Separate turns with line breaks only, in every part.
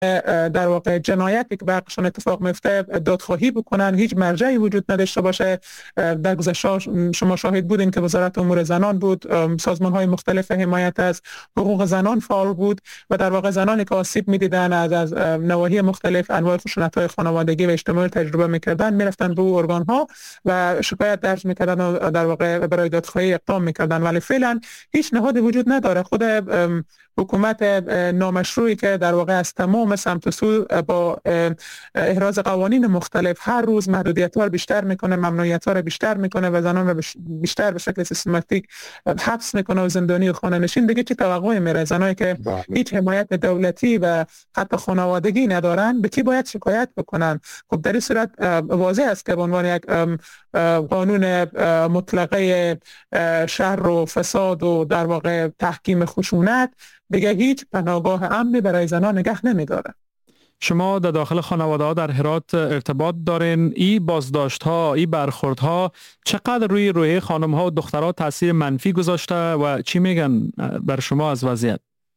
در واقع جنایتی که برقشان اتفاق میفته دادخواهی بکنن، هیچ مرجعی وجود نداشته باشه. در گذشته شما شاهد بودین که وزارت امور زنان بود، سازمان های مختلف حمایت از حقوق زنان فعال بود و در واقع زنانی که آسیب میدیدن از نواحی مختلف انواع خشونت های خانوادگی و اجتماعی تجربه میکردن، میرفتن به ارگان ها و شکایت درج میکردن و در واقع برای دادخواهی اقدام میکردن. ولی فعلا هیچ نهادی وجود نداره. خود حکومت نامشروعی که در واقع از تمام سمت و سو با احراز قوانین مختلف هر روز محدودیت‌ها رو بیشتر میکنه، ممنوعیت‌ها رو بیشتر میکنه و زنان رو بیشتر به شکل سیستماتیک حبس میکنه و زندانی و خانه نشین. دیگه چه توقعی میره؟ زنانی که هیچ حمایت دولتی و حتی خانوادگی ندارن به کی باید شکایت بکنن؟ خب در این صورت واضح است که به عنوان یک قانون مطلقه شر و فساد و در واقع تحکیم خشونت دیگه هیچ پناهگاه امنی برای زنان نگه نمیداره.
شما در داخل خانواده ها در هرات ارتباط دارین؟ این بازداشت ها، این برخورد ها چقدر روی روحیه خانم ها و دخترها تاثیر منفی گذاشته و چی میگن بر شما از وضعیت؟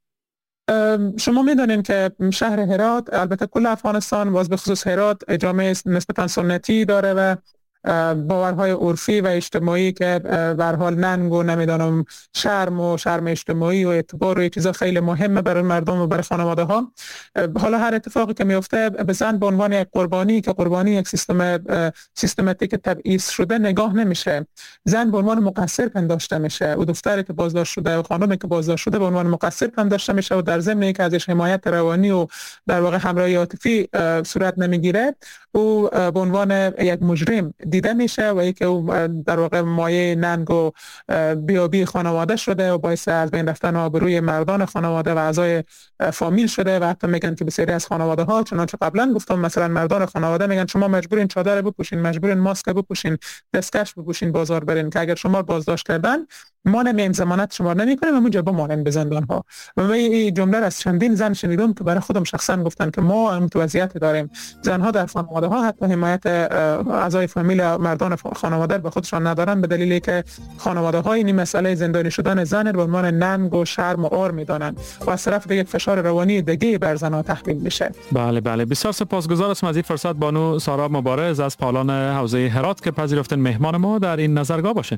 شما میدونین که شهر هرات، البته کل افغانستان باز به خصوص هرات، جامعه نسبتا سنتی داره و باورهای عرفی و اجتماعی که به هر حال ننگ و نمیدانم شرم اجتماعی و اعتبار و چیزا خیلی مهمه برای مردم و برای خانواده ها. حالا هر اتفاقی که میفته به زن به عنوان یک قربانی که قربانی یک سیستماتیک تبعیض شده نگاه نمیشه. زن به عنوان مقصر پنداشته میشه و دختری که بازداشت شده و خانمی که بازداشت شده به عنوان مقصر پنداشته میشه و در ضمن که ازش حمایت روانی و در واقع همراهی عاطفی صورت نمیگیره او به عنوان یک مجرم دیده میشه و اینکه او در واقع مایه ننگ و بیابی خانواده شده و باعث از بین رفتن آبروی مردان خانواده و اعضای فامیل شده و حتی میگن که بسیاری از خانواده ها، چنانچه قبلا گفتم، مثلا مردان خانواده میگن شما مجبورین چادر بپوشین، مجبورین ماسک بپوشین، دستکش بپوشین، بازار برین که اگر شما بازداشت کردن ما نمیم ضمانت شما نمیکنیم و اونجا بمانین به زندان ها. و من این جمله از چندین زن شنیدم که برای خودم شخصا گفتن که ما هم تو وضعیت داریم. زنها در خانواده ها حتی حمایت اعضای فامیل مردان خانواده به خودشان ندارن به دلیلی که خانواده های این مسئله زندانی شدن زن به عنوان ننگ و شرم و عار میدانن و از طرف دیگه فشار روانی دیگه بر زنها تحمیل میشه.
بله بسیار سپاسگزار هستم از این فرصت. بانو سارا مبارز از پالان حوزه هرات که پذیرفتن مهمان ما در این نظرگاه باشین.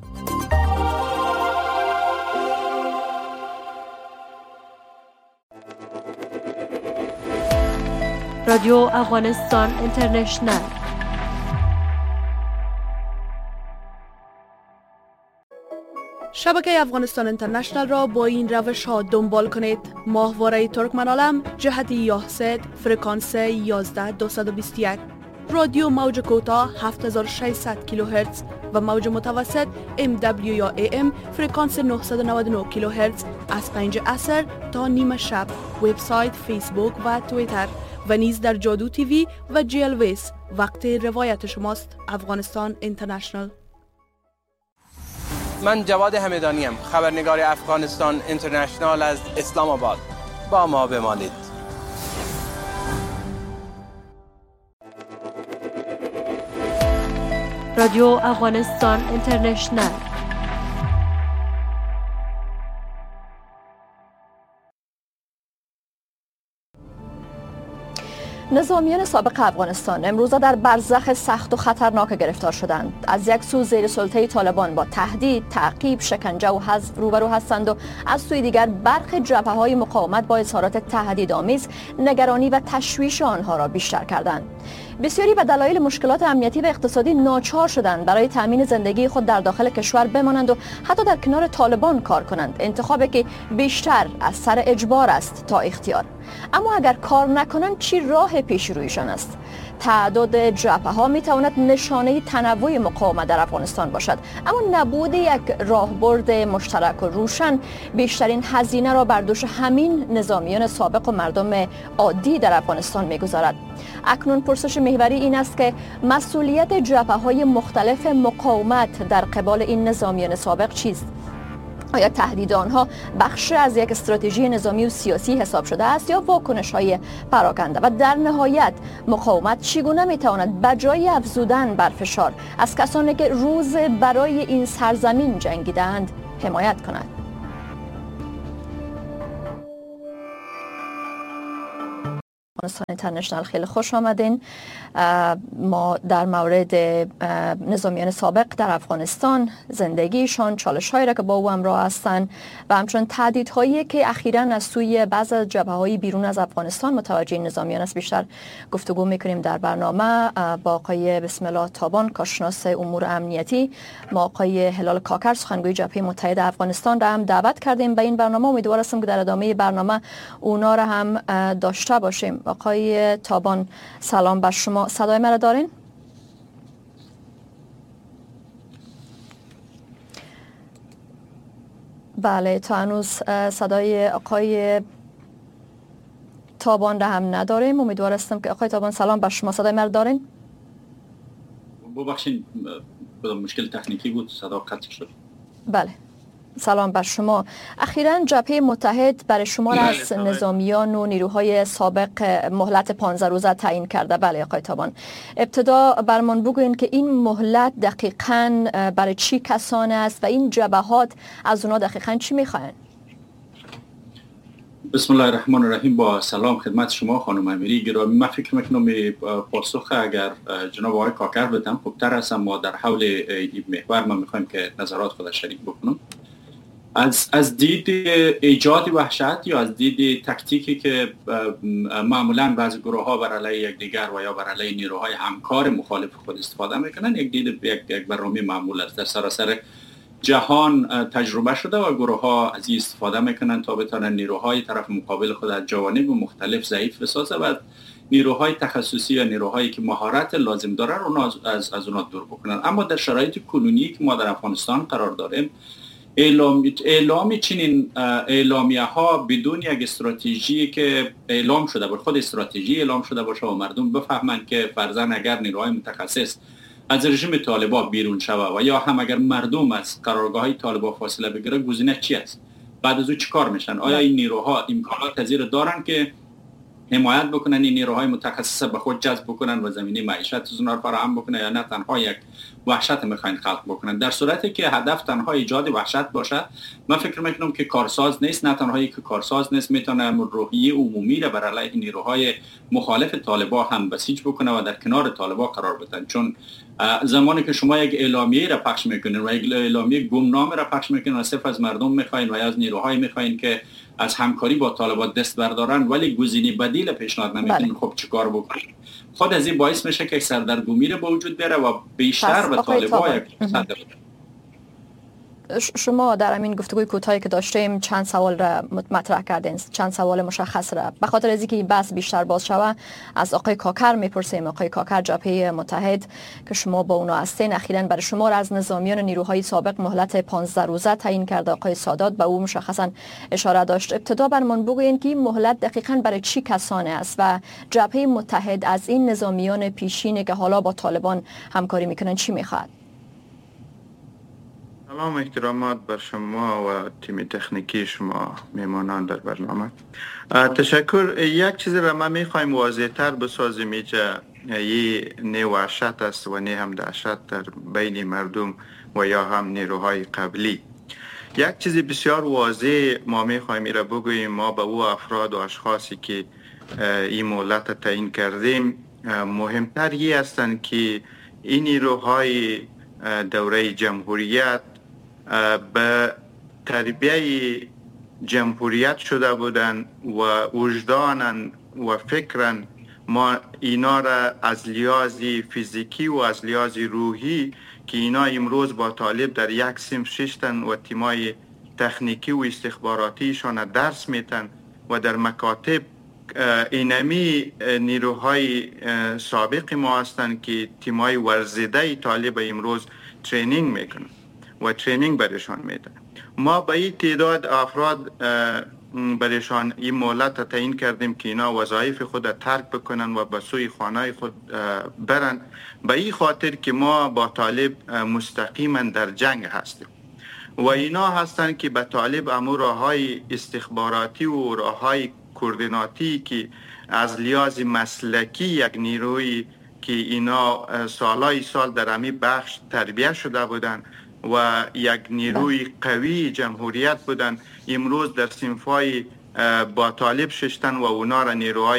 رادیو افغانستان اینترنشنل.
شبکه افغانستان اینترنشنل را با این روش ها دنبال کنید: ماهواره ترکمنالم جهت یاهسد فرکانس 11221، رادیو موج کوتاه 7600 کیلوهرتز و موج متوسط MW یا AM فرکانس 999 کیلوهرتز از 5 عصر تا نیم شب. وبسایت، فیسبوک و توییتر و نیز در جادو تیوی و جیل ویس. وقت روایت شماست. افغانستان اینترنشنل.
من جواد همدانیم، خبرنگار افغانستان اینترنشنال از اسلام آباد. با ما بمانید.
رادیو افغانستان اینترنشنل.
نظامیان سابق افغانستان امروز در برزخ سخت و خطرناک گرفتار شدند. از یک سو زیر سلطه طالبان با تهدید، تعقیب، شکنجه و حذف روبرو هستند و از سوی دیگر برخی جبهه‌های مقاومت با اظهارات تهدیدآمیز نگرانی و تشویش آنها را بیشتر کردند. بسیاری به دلایل مشکلات امنیتی و اقتصادی ناچار شدند برای تامین زندگی خود در داخل کشور بمانند و حتی در کنار طالبان کار کنند، انتخابی که بیشتر از سر اجبار است تا اختیار. اما اگر کار نکنند چی راه پیش رویشان است؟ تعداد جبهه‌ها میتواند نشانه تنوع مقاومت در افغانستان باشد، اما نبود یک راهبرد مشترک و روشن بیشترین هزینه را بر دوش همین نظامیان سابق و مردم عادی در افغانستان میگذارد. اکنون پرسش محوری این است که مسئولیت جبهه‌های مختلف مقاومت در قبال این نظامیان سابق چیست؟ آیا تهدید آنها بخش از یک استراتژی نظامی و سیاسی حساب شده است یا واکنش‌های پراکنده؟ و در نهایت مقاومت چگونه می‌تواند بجای افزودن بر فشار از کسانی که روز برای این سرزمین جنگیدند حمایت کند؟ افغانستان اینترنشنال خیلی خوش آمدین. ما در مورد نظامیان سابق در افغانستان، زندگیشان، چالش‌هایی را که با او همراه هستند و همچنین تهدیدهایی که اخیراً از سوی بعض از جبهه‌های بیرون از افغانستان متوجه نظامیان است بیشتر گفتگو می‌کنیم در برنامه با آقای بسم الله تابان، کارشناس امور امنیتی. ما آقای هلال کاکر، سخنگوی جبهه متحد افغانستان را هم دعوت کردیم به این برنامه. امیدوار هستم که در ادامه برنامه اونا را هم داشته باشیم. آقای تابان سلام بر شما. صدای مرا دارین؟ بله، تا هنوز صدای آقای تابان را هم نداریم. امیدوار هستم که آقای تابان سلام بر شما. صدای مرا دارین؟
ببخشید مشکل تکنیکی بود، صدا قطع شد.
بله، سلام بر شما. اخیراً جبهه متحد برای شما را از نظامیان و نیروهای سابق مهلت 15 روزه تعیین کرده. بله آقای تابان، ابتدا برمان بگوین که این مهلت دقیقاً برای چی کسان است و این جبهات از اونا دقیقاً چی میخواین؟
بسم الله الرحمن الرحیم. با سلام خدمت شما خانم امیری گرامی. من فکر میکنم پاسخ اگر جناب آقای کاکر بدم خوبتر است، اما در حول این محور من میخوایم که نظرات خود شریک بکنم. از دید ایجاد وحشت یا از دید تکتیکی که معمولا بعضی گروه ها بر علیه یکدیگر و یا بر علیه نیروهای همکار مخالف خود استفاده میکنن، یک برنامه معمول است. در سراسر جهان تجربه شده و گروه ها از این استفاده میکنن تا بتونن نیروهای طرف مقابل خود از جوانب مختلف ضعیف بسازه و نیروهای تخصصی یا نیروهایی که مهارت لازم دارن اونا از اونا دور بکنن. اما در شرایط کنونی که ما در افغانستان قرار داریم، اعلام چنین اعلامیه ها بدون یک استراتژی که اعلام شده باشه، خود استراتژی اعلام شده باشه و مردم بفهمند که فرضاً اگر نیروهای متخصص از رژیم طالبان بیرون شود و یا هم اگر مردم از قرارگاه‌های طالبان فاصله بگیره، گزینه چی است؟ بعد از او چیکار میشن؟ آیا این نیروها امکانات پذیر دارن که حمایت بکنن این نیروهای متخصص به خود جذب بکنن و زمینه معیشت از اونها فراهم بکنن، یا نه تنها یک وحشت میخواین خلق بکنن؟ در صورتی که هدف تنها ایجاد وحشت باشه، من فکر میکنم که کارساز نیست. نه تنهایی که کارساز نیست، میتونه روحیه عمومی را بر علیه نیروهای مخالف طالبان هم بسیج بکنه و در کنار طالبان قرار بدن. چون زمانی که شما یک اعلامیه را پخش میکنین و یک اعلامیه گمنامه را پخش میکنین و صرف از مردم میخواین و از نیروهای میخواین که از همکاری با طالبان دست بردارن ولی گزینه بدیل پیشنهاد نمیکنین، خب چیکار بکنین؟ خود از این باعث میشه که سردرگمی را به وجود بیاره و بیشتر به طالبان
شما در همین گفتگوی کوتاهی که داشتیم چند سوال را مطرح کردین، چند سوال مشخص را. به خاطر از اینکه این بحث بیشتر باز شود از آقای کاکر میپرسیم. آقای کاکر، جبهه متحد که شما با اونا هستین، اخیراً برای شما را از نظامیان نیروهای سابق مهلت 15 روزه تعیین کرده. آقای سادات به او مشخصا اشاره داشت. ابتدا برمان بگوین که این مهلت دقیقاً برای چی کسانه است و جبهه متحد از این نظامیان پیشینه که حالا با طالبان همکاری میکنن چی میخواد؟
سلام، احترامات بر شما و تیم تکنیکی شما، میمانان در برنامه. تشکر. یک چیز را ما میخوایم واضح تر بسازیم، این نه وحشت است و نه هم دهشت در بین مردم و یا هم نیروهای قبلی. یک چیز بسیار واضح ما میخوایم این را بگوییم. ما به او افراد و اشخاصی که این مهلت تعیین کردیم مهمتر هستند که این نیروهای دوره جمهوریت به تربیه جمهوریت شده بودن و وجدانن و فکرن. ما اینا را از لحاظ فیزیکی و از لحاظ روحی که اینا امروز با طالب در یک صنف ششتن و تیمای تکنیکی و استخباراتیشان درس میتن و در مکاتب اینمی نیروهای سابق ما هستند که تیمای ورزیده طالب امروز ترینینگ میکنن و ترینینگ برشان میدن. ما به این تعداد افراد برشان این مهلت تعیین کردیم که اینا وظایف خود ترک بکنن و به سوی خانه خود برن، به این خاطر که ما با طالب مستقیما در جنگ هستیم و اینا هستن که به طالب امور راههای استخباراتی و راههای کوردیناتی که از لحاظ مسلکی یک نیروی که اینا سالهای سال در همین بخش تربیت شده بودن و یک نیروی قوی جمهوریت بودن، امروز در صنفای با طالب ششتن و اونا را نیروهای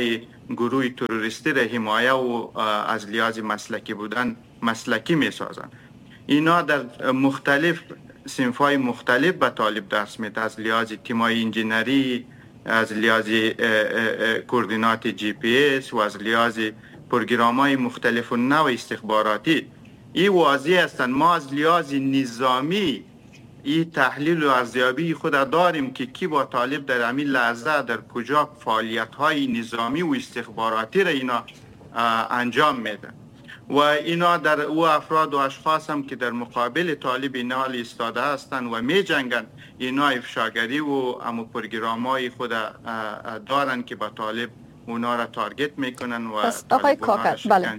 گروه تروریستی را حمایه و از لحاظ مسلکی بودن مسلکی می سازند. اینا در مختلف صنف‌های مختلف به طالب درس میده، از لحاظ تیمای انجینری، از لحاظ کوردینات جی پی اس و از لحاظ پروگرام‌های مختلف و نوع استخباراتی. این واضح هستند. ما از لحاظ نظامی این تحلیل و ارزیابی خود داریم که کی با طالب در همین لحظه در کجا فعالیت‌های نظامی و استخباراتی را اینا انجام میده و اینا در او افراد و اشخاص هم که در مقابل طالب اینا ایستاده هستند و می جنگن، اینا افشاگری و امو پروگرام‌های خود دارن که با طالب اونا را تارگت میکنن و
آقای کاکر، بله.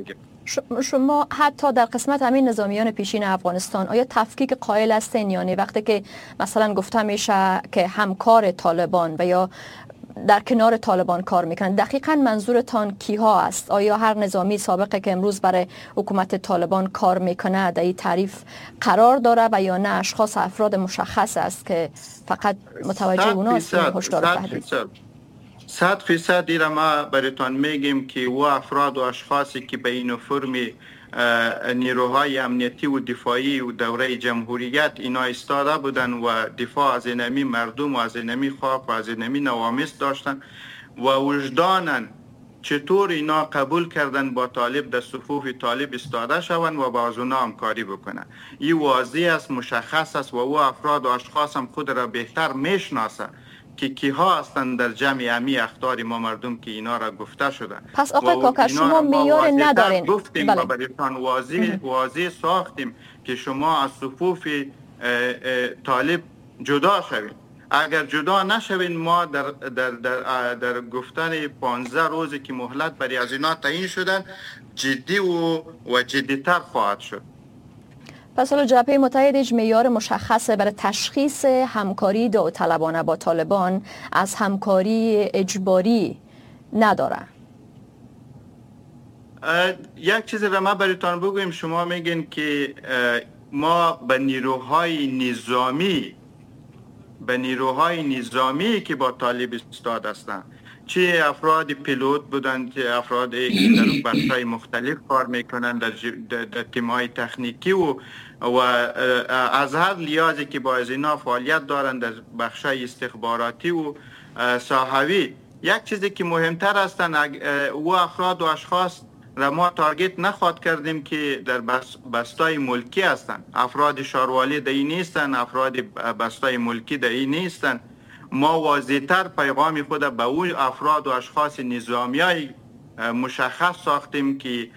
شما حتی در قسمت همین نظامیان پیشین افغانستان آیا تفکیک قائل هستین یا نه؟ وقتی که مثلا گفته میشه که همکار طالبان و یا در کنار طالبان کار میکنن، دقیقاً منظورتان کیها است؟ آیا هر نظامی سابقه که امروز برای حکومت طالبان کار میکنه در این تعریف قرار داره و یا نه اشخاص افراد مشخص است که فقط متوجه اوناست این هشدار تهدید؟
100% دیره ما براتون میگیم که او افراد و اشخاصی که به این فرم نیروهای امنیتی و دفاعی و دوره جمهوریت اینا ایستاده بودن و دفاع از اینمی مردم و از اینمی خاک و از اینمی نوامس داشتن و وجدانن چطور اینا قبول کردن با طالب در صفوف طالب ایستاده شون و با از اونا همکاری بکنن. این واضح است، مشخص است و او افراد و اشخاص هم خود را بهتر میشناسه که کیها هستند در جمع امی اخطار ما مردم که اینا را گفته شدن.
پس آقای کاکر شما میار ندارین؟
گفتیم بله. و برایتان واضح ساختیم که شما از صفوف طالب جدا شوید. اگر جدا نشوین ما در گفتن 15 روزی که مهلت برای از اینا تعیین شدن جدی و جدیتر خواهد شد.
پس حالا جبهه متحد هیچ معیار مشخص برای تشخیص همکاری داوطلبانه با طالبان از همکاری اجباری نداره؟
یک چیزی را ما برایتان بگویم، شما میگین که ما به نیروهای نظامی که با طالب ایستاد هستند، چه افراد پیلوت بودند، چه افرادی که در بخش‌های مختلف کار میکنند در تیم‌های تکنیکی و از هر لحاظی که با از اینا فعالیت دارند در بخش‌های استخباراتی و صحوی. یک چیزی که مهمتر هستند او افراد و اشخاص را ما تارگت نخواد کردیم که در بستای ملکی هستند. افراد شاروالی در این نیستند، افراد بستای ملکی در این نیستند. ما واضح‌تر پیغام خود به اون افراد و اشخاص نظامیای مشخص ساختیم که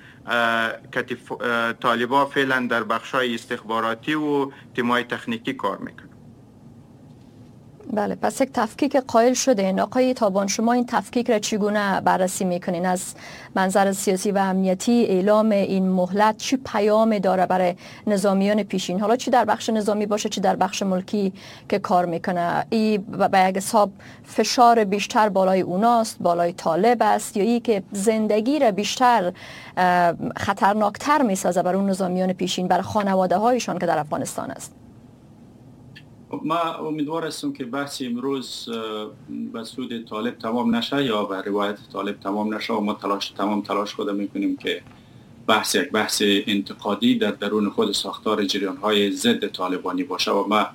طالبان فعلا در بخشای استخباراتی و تیم‌های تکنیکی کار میکنن.
بله، پس یک تفکیک قائل شده. آقای تابان، شما این تفکیک را چگونه بررسی میکنین؟ از منظر سیاسی و امنیتی اعلام این مهلت چی پیام داره برای نظامیان پیشین، حالا چی در بخش نظامی باشه چی در بخش ملکی که کار میکنه؟ این به یک حساب فشار بیشتر بالای اوناست، بالای طالب است، یا ای که زندگی را بیشتر خطرناکتر میسازه برای اون نظامیان پیشین، برای خانواده هایشان که در افغانستان است؟
ما امیدوار هستم که بحث امروز به سود طالب تمام نشه یا به روایت طالب تمام نشه و ما تلاش خود میکنیم که یک بحث انتقادی در درون خود ساختار جریان‌های ضد طالبانی باشه و ما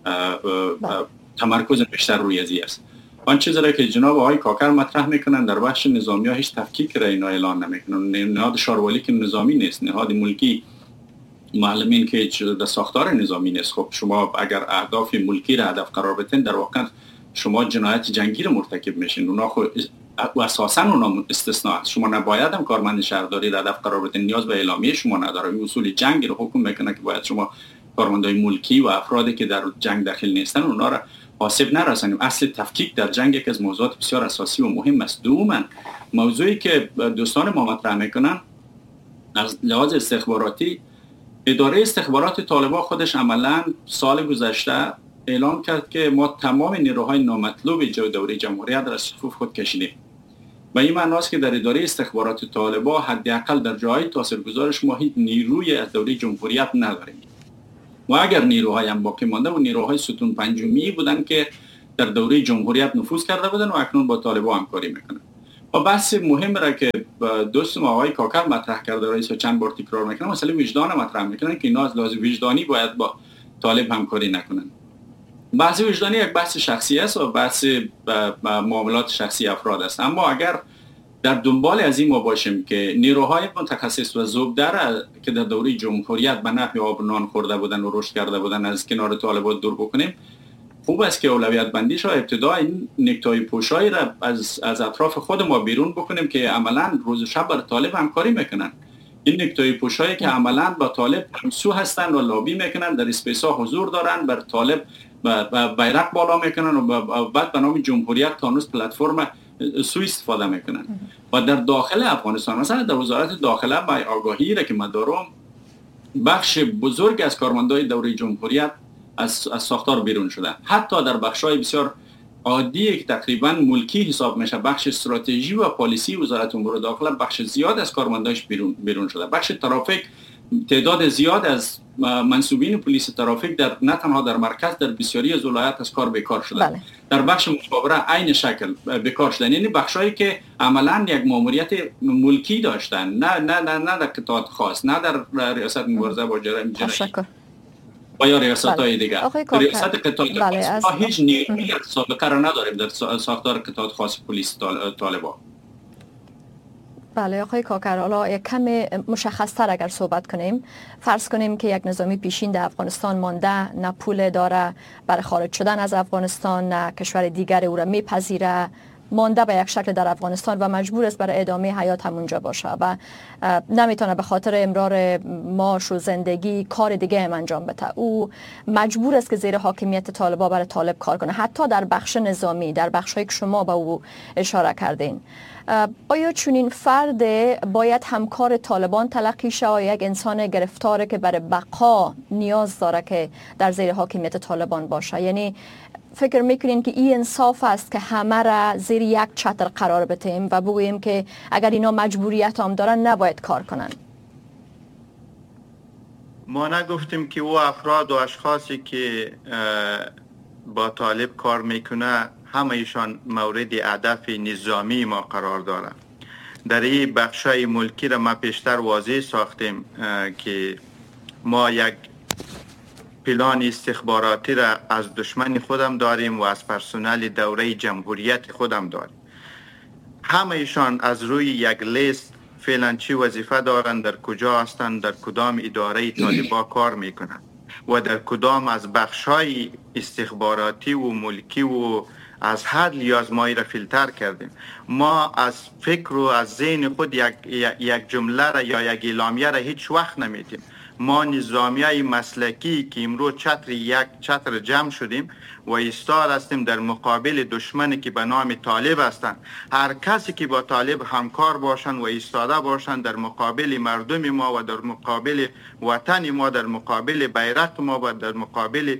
تمرکز بیشتر روی ازی است. آن چیزی را که جناب آقای کاکر مطرح میکنن در بخش نظامی ها هیچ تفکیک را اینا اعلان نمیکنن. نهاد شاروالی که نظامی نیست، نهاد ملکی معلمین که در ساختار نظامی نیست. خب شما اگر اهداف ملکی را هدف قرار بدین در واقع شما جنایت جنگی را مرتکب میشین. اونا خود اساسا اونا استثناء است. شما نباید هم کارمند شهرداری را هدف قرار بدین، نیاز به اعلامیه شما نداره. این اصول جنگی رو حکم میکنه که باید شما کارمندای ملکی و افرادی که در جنگ داخل نیستن اونا را حاسب نرسانیم. اصل تفکیک در جنگ یکی از موضوعات بسیار اساسی و مهم است. دوما موضوعی که دوستان ما مطرح میکنن از لحاظ استخباراتی، اداره استخبارات طالبان خودش عملاً سال گذشته اعلام کرد که ما تمام نیروهای نامطلوب دوره جمهوریت را از صفوف خود کشیدیم و این معنی است که در اداره استخبارات طالبان حداقل در جای تاثیرگذارش ما هیچ نیروی از دوره جمهوریت نداریم. و اگر نیروهای هم باقی مانده و نیروهای ستون پنجمی بودن که در دوره جمهوریت نفوذ کرده بودن و اکنون با طالبان همکاری میکنن. و بحث مهم را که دوستم آقای کاکر مطرح کرده رئیس و چند بار تکرار میکنن، مسئله وجدان مطرح میکنن که اینا از لحاظ وجدانی باید با طالب همکاری نکنن. بحث وجدانی یک بحث شخصی است و بحث معاملات شخصی افراد است، اما اگر در دنبال از این ما باشیم که نیروهای متخصص و زوبدر که در دوره جمهوریت به نحو آب و نان خورده بودن و رشد کرده بودن از کنار طالبان دور بکنیم، خوب است که اولویت بندیش ها ابتدا این نکتای پوشایی را از اطراف خود ما بیرون بکنیم که عملا روز شب بر طالب همکاری میکنن. این نکتای پوشایی که عملا با طالب همسو هستن و لابی میکنن، در اسپیس ها حضور دارن، بر طالب بیرق بالا میکنن و بعد به نام جمهوریت تانوس پلتفرم سوء استفاده میکنن. و در داخل افغانستان مثلا در وزارت داخله با آگاهی را که من دارم، بخش بزرگ از کارمندای دوره جمهوریت از ساختار بیرون شدن. حتی در بخش‌های بسیار عادی که تقریبا ملکی حساب میشه، بخش استراتژی و پالیسی وزارت امور داخله، بخش زیاد از کارمنداش بیرون شده. بخش ترافیک، تعداد زیاد از منصوبین پلیس ترافیک در نه تنها در مرکز، در بسیاری از ولایات از کار بیکار شدن. بله. در بخش مخابره عین شکل بیکار شدن، یعنی بخشایی که عملاً یک ماموریت ملکی داشتن، نه در قطاعات خاص، نه در ریاست مبارزه با جرایم جنایی و یا ریاست‌های دیگر. ریاست قطاعات خاص هیچ نیروی سابقه را نداریم در ساختار قطاعات خاص پلیس طالبان.
بله آقای کاکر، حالا یک کم مشخص‌تر اگر صحبت کنیم، فرض کنیم که یک نظامی پیشین در افغانستان مانده، نه پول داره برای خارج شدن از افغانستان، نه کشور دیگر او را میپذیره، مانده به یک شکل در افغانستان و مجبور است برای ادامه حیات همونجا باشه و نمیتونه به خاطر امرار معاش و زندگی کار دیگه هم انجام بده. او مجبور است که زیر حاکمیت طالبان برای طالب کار کنه، حتی در بخش نظامی، در بخش‌هایی که شما به او اشاره کردین. آیا چنین فرد باید همکار طالبان تلقی شود یا یک انسان گرفتاره که برای بقا نیاز داره که در زیر حاکمیت طالبان باشه؟ یعنی فکر میکنین که این انصاف است که همه را زیر یک چتر قرار بدیم و بگوییم که اگر اینا مجبوریت هم دارن نباید کار کنن؟
ما نگفتیم که او افراد و اشخاصی که با طالب کار میکنه همه ایشان مورد هدف نظامی ما قرار دارند. در این بخشای ملکی را ما پیشتر واضح ساختیم که ما یک پلان استخباراتی را از دشمن خودم داریم و از پرسنل دوره جمهوریت خودم داریم. همه ایشان از روی یک لیست فعلا چی وظیفه دارند، در کجا هستند، در کدام اداره طالبان کار میکنند و در کدام از بخشای استخباراتی و ملکی و از هر لیاز ما را فیلتر کردیم. ما از فکر و از ذهن خود یک جمله را یا یک اعلامیه را هیچ وقت نمیدیم. ما نظامیای مسلکی که امروز یک چتر جمع شدیم و ایستاد هستیم در مقابل دشمنی که به نام طالب هستند. هر کسی که با طالب همکار باشند و ایستاده باشند در مقابل مردم ما و در مقابل وطن ما، در مقابل بیرق ما و در مقابل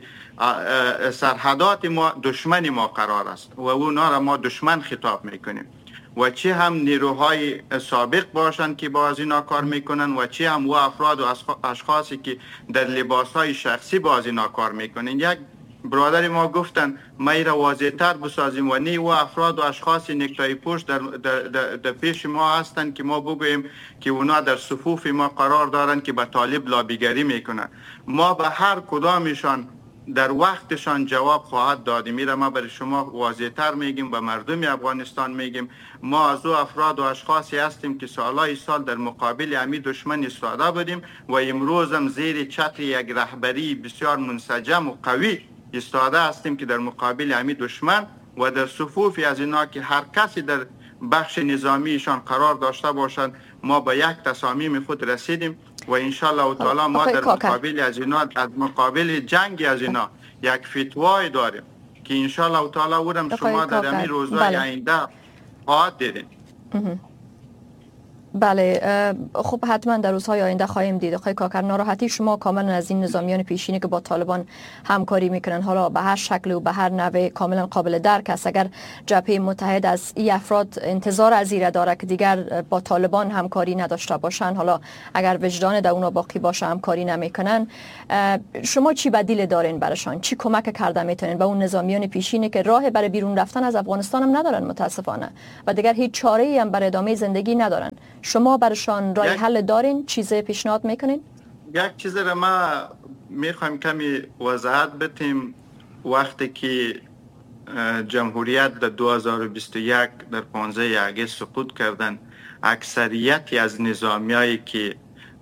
سرحدات ما، دشمن ما قرار است و اونا را ما دشمن خطاب میکنیم. و چه هم نیروهای سابق باشند که با از اینا کار میکنن و چه هم و افراد و اشخاصی که در لباسهای شخصی با از اینا کار میکنن. یک برادر ما گفتن ما را واضح تر بسازیم و نی و افراد و اشخاص نکتای پوش در پیش ما هستند که ما بگوییم که اونا در صفوف ما قرار دارند که به طالب لابیگری میکنن. ما به هر کدامشان در وقتشان جواب خواهد دادیم. میره ما برای شما واضح تر میگیم، به مردم افغانستان میگیم ما از او افراد و اشخاصی هستیم که سالهای سال در مقابل امی دشمن ایستاده بودیم و امروز هم زیر چتر یک رهبری بسیار منسجم و قوی ایستاده هستیم که در مقابل امی دشمن و در صفوف از اینا که هر کسی در بخش نظامیشان قرار داشته باشند ما به یک تصامیم خود رسیدیم و انشالله تعالی ما در مقابل از اینا، از مقابل جنگ از اینا یک فتوای داریم که انشالله تعالی اونم شما در همین روزهای آینده خواهد دیدین.
بله، خب حتما در روزهای آینده خواهیم دید. آقای کاکر، ناراحتی شما کاملا از این نظامیان پیشینی که با طالبان همکاری میکنن، حالا به هر شکل و به هر نوع، کاملا قابل درک است. اگر جبهه متحد از این افراد انتظار از این داره که دیگر با طالبان همکاری نداشته باشن، حالا اگر وجدان در اونا باقی باشه همکاری نمیکنن، شما چی بدیل دارین برشان؟ چی کمک کرده میتونین به اون نظامیان پیشینی که راه برای بیرون رفتن از افغانستان هم ندارن متاسفانه و دیگر هیچ چاره‌ای هم برای ادامه زندگی ندارن؟ شما برشان راه حل دارین؟ چیزی پیشنهاد میکنین؟
یک چیز را ما میخوایم کمی وضاحت بدیم. وقتی که جمهوریت در 2021 در 15 آگوست سقوط کردن، اکثریتی از نظامیایی که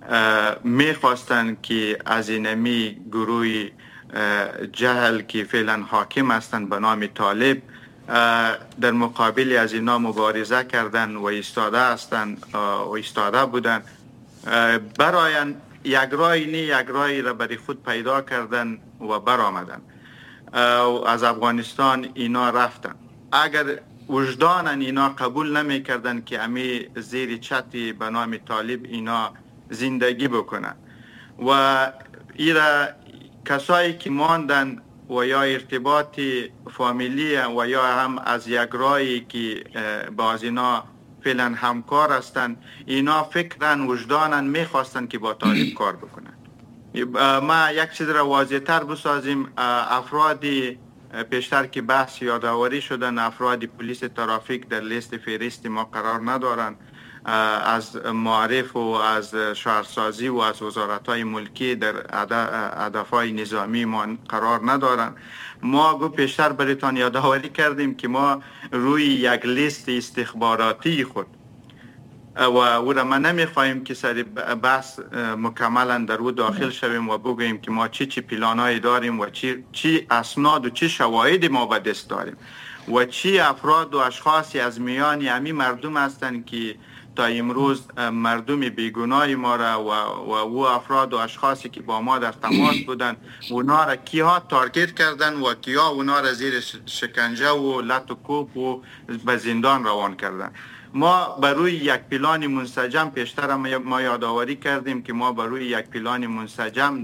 میخواستن که از اینمی گروه جهل که فعلا حاکم هستند به نام طالب در مقابل از اینا مبارزه کردن و ایستاده هستند و ایستاده بودن، برای یک راهی را برای خود پیدا کردن و برآمدن و از افغانستان اینا رفتن. اگر وجدانن اینا قبول نمی کردن که امی زیر چتری به نام طالب اینا زندگی بکنن و ایرا کسایی که ماندن و یا ارتباط فامیلی و یا هم از یک راهی که با اینا فعلا همکار هستن، اینا فکرن وجدانن میخواستن که با طالب کار بکنن. ما یک چیز را واضح تر بسازیم. افرادی پیشتر که بحث یادآوری شدن، افراد پلیس ترافیک در لیست فهرست ما قرار ندارن، از معارف و از شهرسازی و از وزارت‌های ملکی در هدف‌های نظامی ما قرار ندارن. ما پیشتر برایتان یادآوری کردیم که ما روی یک لیست استخباراتی خود و او را ما نمیخواهیم که سر بحث مکملا در او داخل شویم و بگوییم که ما چی پلانایی داریم و چی اسناد و چی شواهد ما به دست داریم و چی افراد و اشخاصی از میان همی مردم هستند که تا امروز مردم بیگناه ما را و او افراد و اشخاصی که با ما در تماس بودن اونا را کیا تارگت کردن و کیا اونا را زیر شکنجه و لط و کوب و به زندان روان کردن. ما بروی یک پلان منسجم پیشتر ما یادآوری کردیم که ما بروی یک پلان منسجم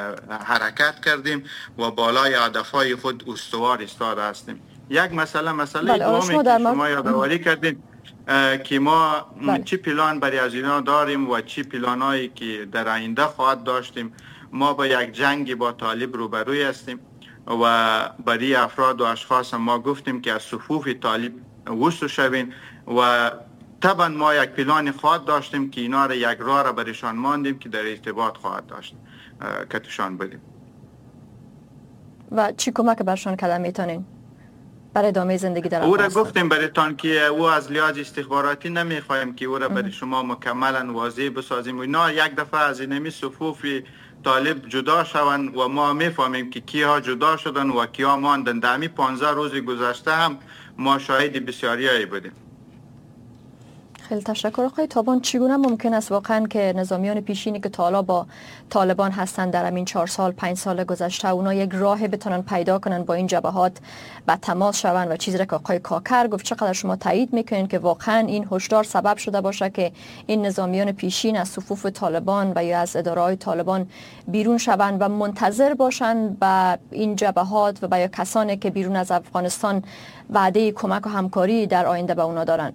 حرکت کردیم و بالای هدفهای خود استوار ایستاده هستیم. یک مسئله دومی که شما یادآوری کردیم که ما چی پلان برای از اینا داریم و چی پلانایی که در آینده خواهد داشتیم. ما با یک جنگ با طالب روبروی هستیم و برای افراد و اشخاص ما گفتیم که از صفوف طالب وصل شوین و طبعا ما یک پلان خواهد داشتیم که اینا را یک راه را برشان ماندیم که در ارتباط خواهد داشت کتشان بدیم.
و چی کمک برشان کردن میتونین برای ادامه زندگی در
افغانستان؟ او را گفتیم برایتان که او از لحاظ استخباراتی نمیخوایم که او را برای شما مکملا واضح بسازیم. اینا یک دفعه از اینمی صفوف طالب جدا شوند و ما میفهمیم که کیها جدا شدن و کیها ماندن. در همی 15 روز گذشته هم ما شاهد بسیاریایی بودیم.
خیلی تشکر. آقای تابان، چگونه ممکن است واقعا که نظامیان پیشینی که تا حالا با طالبان هستند در همین 4 سال 5 سال گذشته اونا یک راه بتونن پیدا کنن با این جبهات و تماس شوند و چیزی که آقای کاکر گفت چقدر شما تایید میکنین که واقعا این هشدار سبب شده باشه که این نظامیان پیشین از صفوف طالبان و یا از اداره‌های طالبان بیرون شوند و منتظر باشند به این جبهات و یا کسانی که بیرون از افغانستان وعده کمک و همکاری در آینده به اونا دارن؟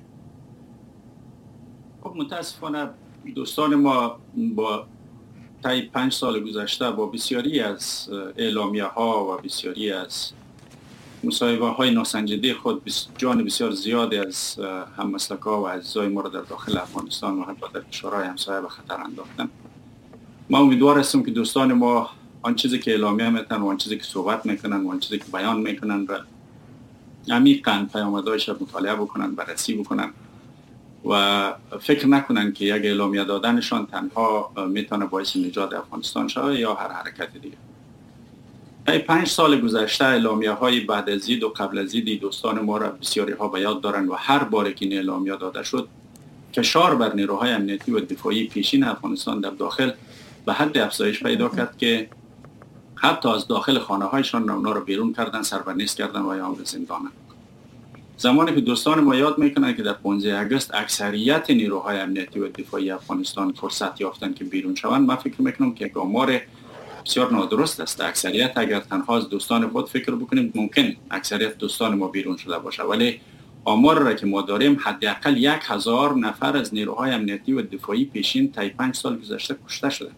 خب متاسفانه دوستان ما با طی 5 سال گذشته با بسیاری از اعلامیه ها و بسیاری از مصاحبه های ناسنجیده خود جان بسیار زیادی از هممسلک‌ها و عزیزای ما را در داخل افغانستان و حتی در کشورهای همسایه به خطر انداختن. ما امیدوار هستیم که دوستان ما آن چیزی که اعلامیه میکنن و آن چیزی که صحبت میکنن و آن چیزی که بیان میکنن را عمیقاً پیامدهایش را مطالعه بکنن، بررسی بکنن و فکر نکنن که یک اعلامیه دادنشان تنها میتونه باعث نجات افغانستان شود یا هر حرکت دیگه. در 5 سال گذشته اعلامیه های بعد از عید و قبل از عید دوستان ما را بسیاری ها به یاد دارن و هر بار که این اعلامیه داده شد فشار بر نیروهای امنیتی و دفاعی پیشین افغانستان در داخل به حد افزایش پیدا کرد که حتی از داخل خانه هایشان اونا را بیرون کردن، سربرنیست کردن و یا زندان. زمانی که دوستان ما یاد میکنن که در 15 آگوست اکثریت نیروهای امنیتی و دفاعی افغانستان فرصت یافتن که بیرون شوند، من فکر میکنم که یک آمار بسیار نادرست است. اکثریت اگر تنها از دوستان خود فکر بکنیم ممکن اکثریت دوستان ما بیرون شده باشه، ولی آمار را که ما داریم حداقل 1000 نفر از نیروهای امنیتی و دفاعی پیشین طی 5 سال گذشته کشته شدند.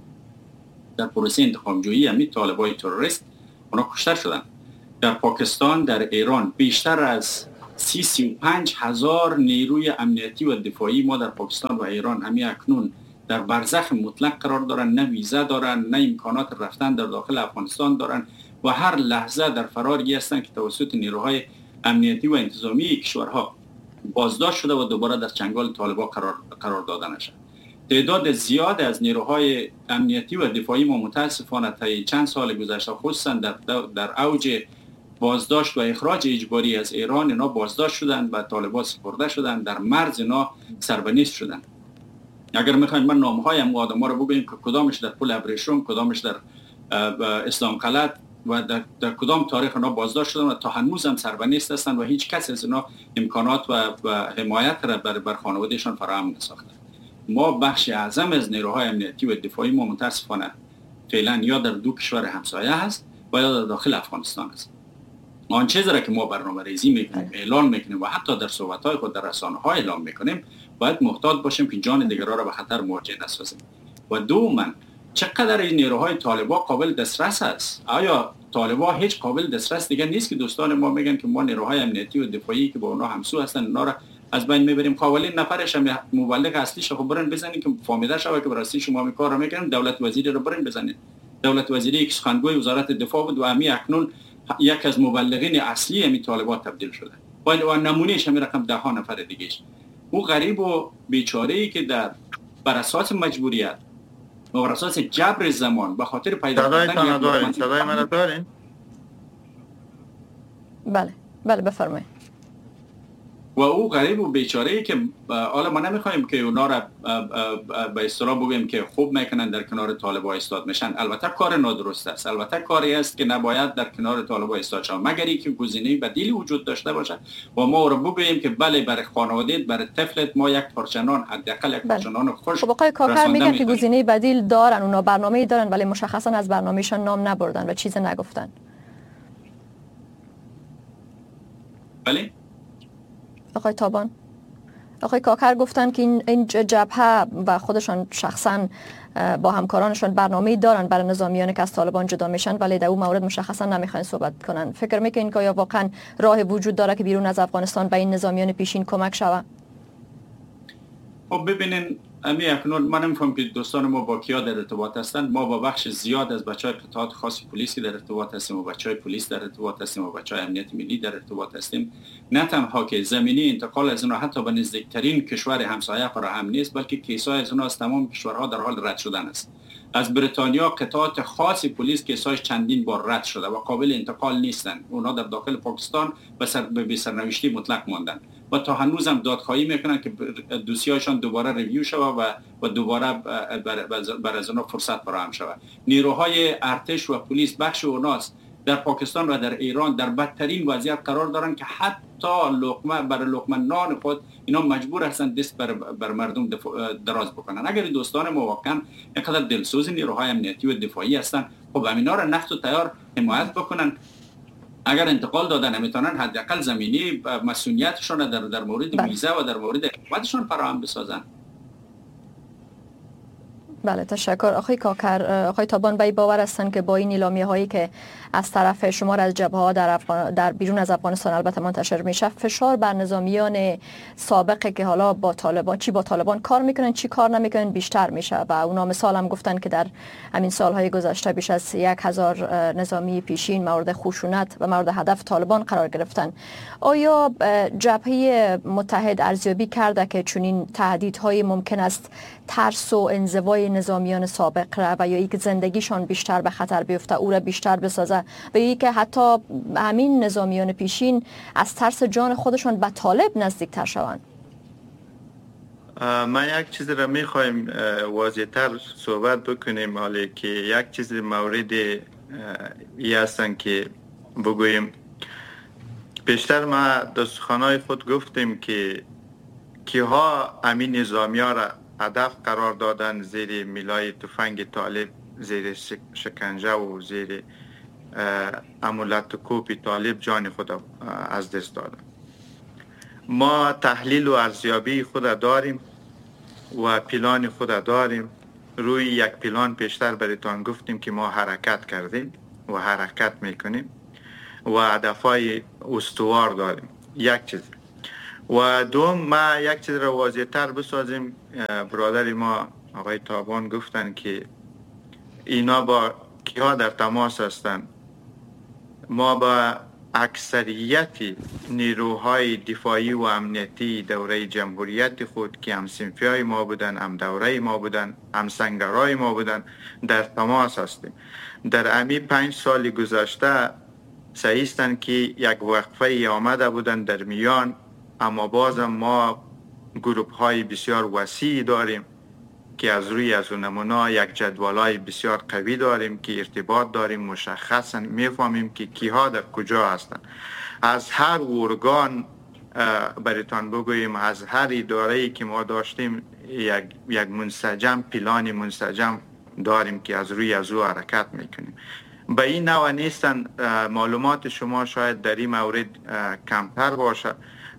در پروسه انتقام جویی همین طالبای تروریست اونا کشته شدند. در پاکستان، در ایران بیشتر از 35 هزار نیروی امنیتی و دفاعی ما در پاکستان و ایران همین اکنون در برزخ مطلق قرار دارن، نه ویزا دارن، نه امکانات رفتن در داخل افغانستان دارن و هر لحظه در فراری هستند که توسط نیروهای امنیتی و انتظامی کشورها بازداشت شده و دوباره در چنگال طالبان قرار داده نشد. تعداد زیاد از نیروهای امنیتی و دفاعی ما متاسفانه طی چند سال گذشته خصوصا در اوج بازداشت و اخراج اجباری از ایران اینا بازداشت شدند و طالبان سپرده شدند، در مرز اینا سربنیست شدند. اگر میخواین من نامهای هم آدم‌ها رو بگویم که کدامش در پل ابریشم، کدامش در اسلام قلعه و در کدام تاریخ اینا بازداشت شدن و تا هنوز هم سربنیست هستند و هیچ کس از اینا امکانات و حمایت را بر خانوادهشان فراهم نساخته. ما بخش اعظم از نیروهای امنیتی و دفاعی ما متاسفانه فعلا یا در دو کشور همسایه هست و یا در داخل افغانستان است. آن چیزی را که ما برنامه ریزی میکنیم، اعلان میکنیم و حتی در صحبت‌های خود در رسانه‌ها اعلام میکنیم، باید محتاط باشیم که جان دیگران را به خطر مواجه نسازیم. و دوما چقدر این نیروهای طالبان قابل دسترس است؟ آیا طالبان هیچ قابل دسترس دیگه نیست که دوستان ما میگن که ما نیروهای امنیتی و دفاعی که با اونها همسو هستن اونا را از بین میبریم؟ اولین نفرش هم مبلغ اصلیش خب برن بزنین که فهمیده شود که براستی شما می کار را میکنن، دولت وزیری رو برن بزنین. دولت وزیری یک سخنگوی وزارت دفاع بود و امی اکنون یک از مبلغین اصلی امی طالبان تبدیل شده. و نمونهش همین رقم 10 نفر دیگهش. او غریب و بیچاره‌ای که بر اساس مجبوریت و بر اساس جبر زمان به خاطر پیدا کردن
صدای من دارین؟
بله بفرمایید.
و او غریب و بیچاره‌ای که حالا ما نمیخوایم که اونا را به اصطلاح بگیم که خوب میکنن در کنار طالبان ایستاد میشن. البته کار نادرست است، البته کاری است که نباید در کنار طالبان ایستاد شود مگر اینکه گزینه بدیلی وجود داشته باشد و ما او را بگوییم که بله برای خانواده‌ات، برای طفلت ما یک پارچه نان، حداقل یک پارچه نان خوش.
خب آقای کاکر میگن که گزینه بدیل دارن، اونا برنامه‌ای دارن ولی مشخصا از برنامه‌شان نام نبردن و چیزی نگفتن.
بله
آقای تابان، آقای کاکر گفتن که این جبهه و خودشان شخصا با همکارانشان برنامه‌ای دارن برای نظامیانی که از طالبان جدا میشن ولی در اون مورد مشخصا نمیخواین صحبت کنن. فکر میکنین که آیا واقعا راه وجود داره که بیرون از افغانستان به این نظامیان پیشین کمک شود؟
خب ببینین امی اکنون من نمی‌فهمم که دوستان ما با کیا در ارتباط هستند. ما با بخش زیاد از بچهای قطعات خاص پلیسی در ارتباط هستیم و بچهای پلیس در ارتباط هستیم و بچهای امنیت ملی در ارتباط هستیم. نه تنها که زمینی انتقال از اونها حتی به نزدیکترین کشور همسایه فراهم نیست، بلکه کیسای از اونها از تمام کشورها در حال رد شدن است. از بریتانیا قطعات خاص پلیس کیساش چندین بار رد شده و قابل انتقال نیستند. اونها در داخل پاکستان به سرنوشتی مطلق ماندن و تا هنوز هم دادخواهی میکنن که دوسیه‌شان دوباره ریویو شود و دوباره بر از اونها فرصت فراهم شود. نیروهای ارتش و پلیس بخش اوناست در پاکستان و در ایران در بدترین وضعیت قرار دارن که حتی لقمه نان خود اینا مجبور هستن دست بر مردم دراز بکنن. اگر دوستان ما واقعا اینقدر دلسوز نیروهای امنیتی و دفاعی هستن، خب همینا را نفت و تیار حمایت بکنن. اگر انتقال دادن نمیتونن حداقل زمینی مسئولیتشون در مورد ویزا و در مورد اقامتشون فراهم بسازن.
بله تشکر. آقای کاکر، آقای تابان بای باور هستن که با این اعلامیه هایی که از طرف شمار از جبهه ها در بیرون از افغانستان البته منتشر میشه، فشار بر نظامیان سابقه که حالا با طالبان کار میکنن چی کار نمیکنن بیشتر میشه و اونا مثال هم گفتن که در همین سالهای گذشته بیش از 1000 نظامی پیشین مورد خشونت و مورد هدف طالبان قرار گرفتن. آیا جبهه متحد ارزیابی کرده که چنین تهدیدهای ممکن است ترس و انزوای نظامیان سابق را و یا اینکه زندگیشان بیشتر به خطر بیفته او را بیشتر بسازه و یا اینکه حتی همین نظامیان پیشین از ترس جان خودشان به طالب نزدیکتر شوند؟
من یک چیز را میخوایم واضح‌تر صحبت بکنیم، حالی که یک چیز مورد ای هستن که بگوییم پیشتر ما در سخنهای خود گفتیم که کیها امین نظامی ها را هدف قرار دادن زیر میلای تفنگ طالب، زیر شکنجه و زیر امولت کوپی طالب جان خود از دست دادن. ما تحلیل و ارزیابی خود داریم و پلان خود داریم. روی یک پلان پیشتر برایتان گفتیم که ما حرکت کردیم و حرکت میکنیم و هدفهای استوار داریم. یک چیز و دوم، ما یک چیز را واضح تر بسازیم. برادر ما آقای تابان گفتن که اینا با کیا در تماس هستند. ما با اکثریت نیروهای دفاعی و امنیتی دوره جمهوریت خود که هم صنفیای ما بودن، هم دوره ما بودن، هم سنگرهای ما بودن در تماس هستیم. در امی 5 سال گذشته صحیحستند که یک وقفه آمده بودن در میان، اما بازم ما گروپ های بسیار وسیع داریم که از روی از نمونه یک جدولای بسیار قوی داریم که ارتباط داریم، مشخصا میفهمیم که کیها در کجا هستند. از هر ارگان برایتان بگوییم، از هر اداره‌ای که ما داشتیم یک منسجم، پلان منسجم داریم که از روی از او حرکت میکنیم. به این نوع نیستن. معلومات شما شاید در این مورد کمتر باشه.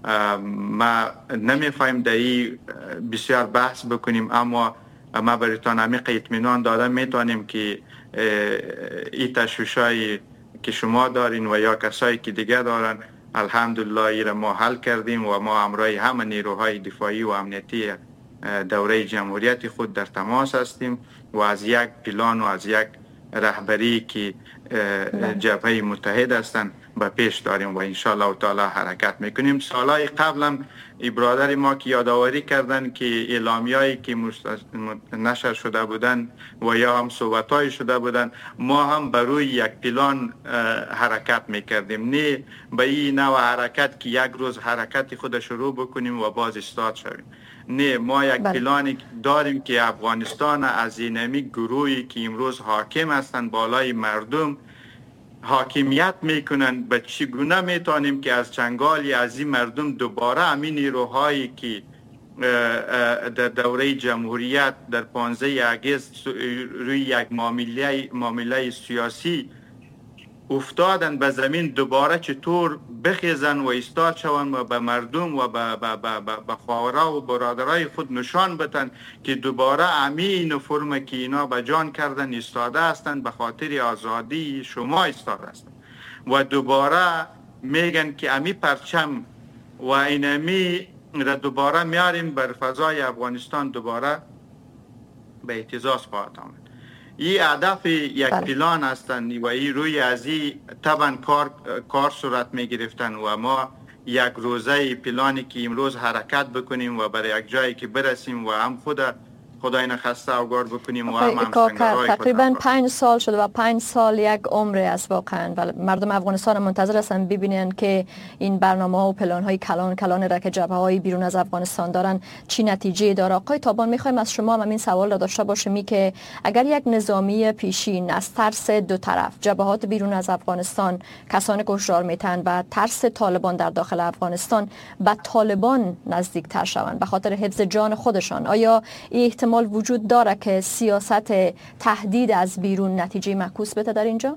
ما نمیفهمیم در این بسیار بحث بکنیم، اما ما برایتان عمیق اطمینان دادم میتونیم که این تشویشایی که شما دارین و یا کسایی که دیگه دارن، الحمدلله ای را ما حل کردیم و ما همراه همه نیروهای دفاعی و امنیتی دوره جمهوریت خود در تماس هستیم و از یک پلان و از یک رهبری که جبهه متحد هستند به پیش داریم و انشاءالله تعالی حرکت میکنیم. سالهای قبل هم برادر ما که یادآوری کردن که اعلامیه‌ای که نشر شده بودن و یا هم صحبت‌های شده بودن، ما هم بر روی یک پلان حرکت میکردیم، نه به این نوع حرکت که یک روز حرکت خود شروع بکنیم و باز استاد شویم. نه، ما یک پلانی داریم که افغانستان از اینمی گروهی که امروز حاکم هستند بالای مردم حاکمیت میکنن، به چگونه میتونیم که از چنگالی از این مردم دوباره همین نیروهایی که در دوره جمهوریت در 15 اگست روی یک معامله سیاسی افتادن به زمین، دوباره چطور بخیزن و ایستاد شوند و به مردم و به خواهرها و برادرای خود نشان بدن که دوباره همین فرم که اینا به جان کردن ایستاده هستند، به خاطر آزادی شما ایستاده هستند و دوباره میگن که امی پرچم و اینمی را دوباره میاریم بر فضای افغانستان، دوباره به اهتزاز خواهد آمد. این هدف یک پلان هستند و این روی از این طبعا کار صورت می گرفتن و ما یک روزه پلانی که امروز حرکت بکنیم و برای یک جایی که برسیم و هم خدای نخسته اوگار بکنیم و هم
تقریبا 5 سال شده و 5 سال یک عمر است واقعا و مردم افغانستان منتظر هستن ببینن که این برنامه ها و پلان های کلان را که جبهه های بیرون از افغانستان دارن چی نتیجه داره. آقای تابان، میخوایم از شما هم این سوال را داشته باشیم که اگر یک نظامی پیشین از ترس دو طرف، جبهات بیرون از افغانستان کسان کشتار میتن و ترس طالبان در داخل افغانستان به طالبان نزدیک تر شوند به خاطر حفظ جان خودشان، آیا احتمال وجود داره که سیاست تهدید از بیرون نتیجه معکوس بده در اینجا؟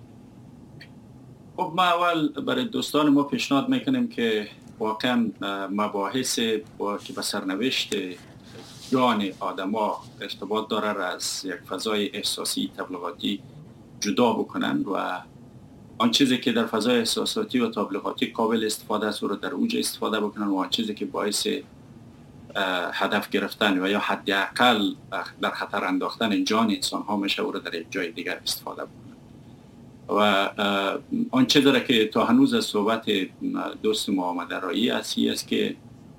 خب ما اول برای دوستان ما پیشنهاد میکنیم که واقعا مباحث که به سرنوشت جان آدما ارتباط داره را از یک فضای احساسی تبلیغاتی جدا بکنن و آن چیزی که در فضای احساساتی و تبلیغاتی قابل استفاده است رو در اوج استفاده بکنن و آن چیزی که باعث هدف گرفتن و یا حداقل در خطر انداختن جان انسان ها میشه او رو در یک جای دیگر استفاده بکنن. و آن چیزی که تا هنوز از صحبت دوست محمد رایی است که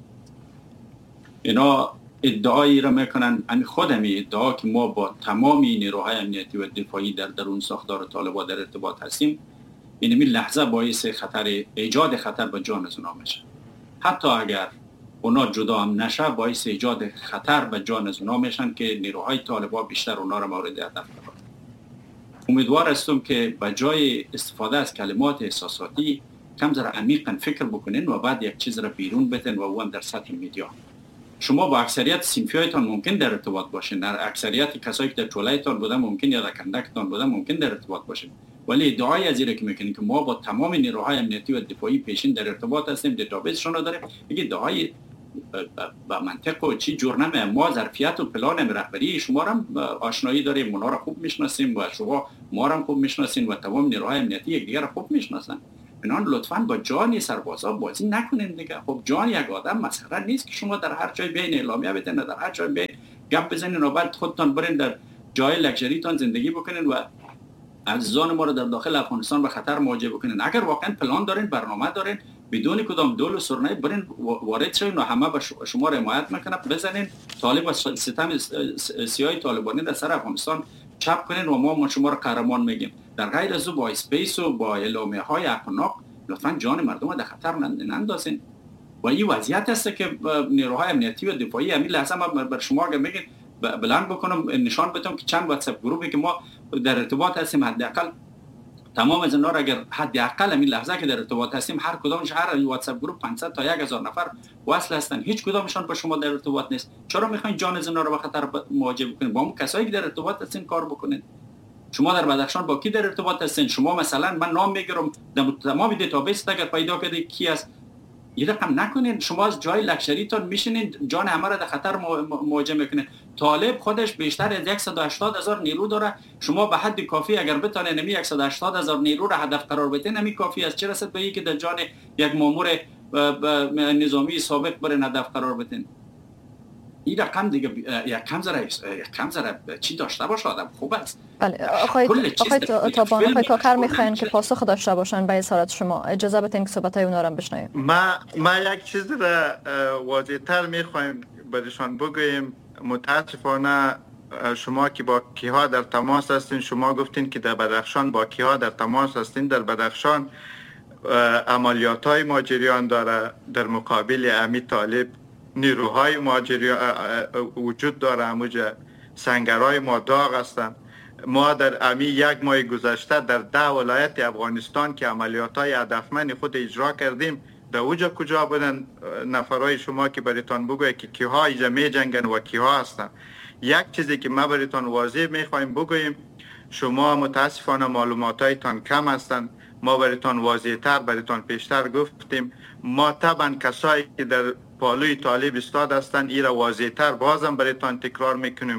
اینا ادعایی را میکنن، خود می ادعا که ما با تمام نیروهای امنیتی و دفاعی در درون ساختار طالبان در ارتباط هستیم، این لحظه باعث ایجاد خطر به جان از اونا میشه. حتی اگر اونا جدا هم نشه، باعث ایجاد خطر به جان از اونا میشن که نیروهای طالبان بیشتر اونا را مورد هدف قرار بدن. امیدوار هستم که به جای استفاده از کلمات احساساتی کم ذره عمیقا فکر بکنین و بعد یک چیز را بیرون بتن و اون در سطح میدیا. شما با اکثریت صنفیایتان ممکن در ارتباط باشین، در اکثریت کسایی که در طولایتان بوده ممکن یا در کندکتان بوده ممکن در ارتباط باشین، ولی ادعای از اینه که میکنین که ما با تمام نیروهای امنیتی و دفاعی پیشین در ارتباط هستیم، دیتابیسشون رو داریم، میگه ادعای با منطق و چی جور نمیه. ما ظرفیت و پلان رهبری شما را آشنایی داریم، اونا را خوب میشناسیم و شما ما را خوب میشناسین و تمام نیروهای امنیتی یکدیگر را خوب میشناسن. بنان لطفاً با جان سربازا بازی نکنین دیگه. خب جان یک آدم مسخره نیست که شما در هر جای بین اعلامیه بدین، در هر جای بین گپ بزنین و بعد خودتان برین در جای لکشریتان زندگی بکنین و عزیزان ما رو در داخل افغانستان به خطر مواجه بکنین. اگر واقعا پلان دارین، برنامه دارین، بدون کدام دول و سرنای برین وارد شوین و همه به شما را حمایت میکنه، بزنین طالب و ستم سیاسی طالبانی در سر افغانستان چپ کنین و ما شما را قهرمان میگیم. در غیر از او با اسپیس و با اعلامیه های احمق لطفاً جان مردم را در خطر نندازین. و این وضعیت است که نیروهای امنیتی و دفاعی همین لحظه ما بر شما اگه میگین بلند بکنم نشان بدم که چند واتساپ گروپی که ما در ارتباط هستیم، حداقل تمام از اینا را اگر حداقل همین لحظه که در ارتباط هستیم هر کدامش هر واتساپ گروپ 500 تا 1000 نفر وصل هستن، هیچ کدامشان با شما در ارتباط نیست. چرا میخواین جان از اینا را به خطر مواجه بکنید؟ با اون کسایی که در ارتباط هستین کار بکنید. شما در بدخشان با کی در ارتباط هستین؟ شما مثلا من نام میگیرم در تمام دیتابیس اگر پیدا کردید کی است، این رقم نکنین. شما از جای لکشریتون میشینین جان همه را در خطر مواجه میکنین. طالب خودش بیشتر از 180,000 نیرو داره. شما به حد کافی اگر بتونین نمی 180,000 نیرو را هدف قرار بدین نمی کافی است. چه رسد به اینکه در جان یک مامور نظامی سابق برین هدف قرار بدین. این رقم دیگه یک کم ذره چی داشته باشه آدم خوب است.
بله آقای تابان، آقای کاکر میخواین که پاسخ داشته باشن به اظهارات شما. اجازه بدین که صحبت‌های اونا رو بشنویم.
ما یک چیز را واضح‌تر میخوایم برشان بگوییم. متاسفانه شما که با کیها در تماس هستین، شما گفتین که در بدخشان با کیها در تماس هستین. در بدخشان عملیات‌های ما جریان داره، در مقابل امی طالب نیروهای مهاجری وجود داره، همونجا سنگرهای ما داغ هستند. ما در امی یک ماه گذشته در 10 ولایت افغانستان که عملیات‌های هدفمند خود اجرا کردیم، در اوجا کجا بودن نفرای شما که بریتان بگوید که کیها اینجا می جنگن و کیها هستن؟ یک چیزی که ما بریتان واضح میخوایم بگوییم، شما متاسفانه معلوماتایتان کم هستند. ما بریتان واضح‌تر بریتان پیشتر گفتیم. ما طبعا کسایی که در پالوی طالب استاد هستند این را واضح‌تر بازم بریتان تکرار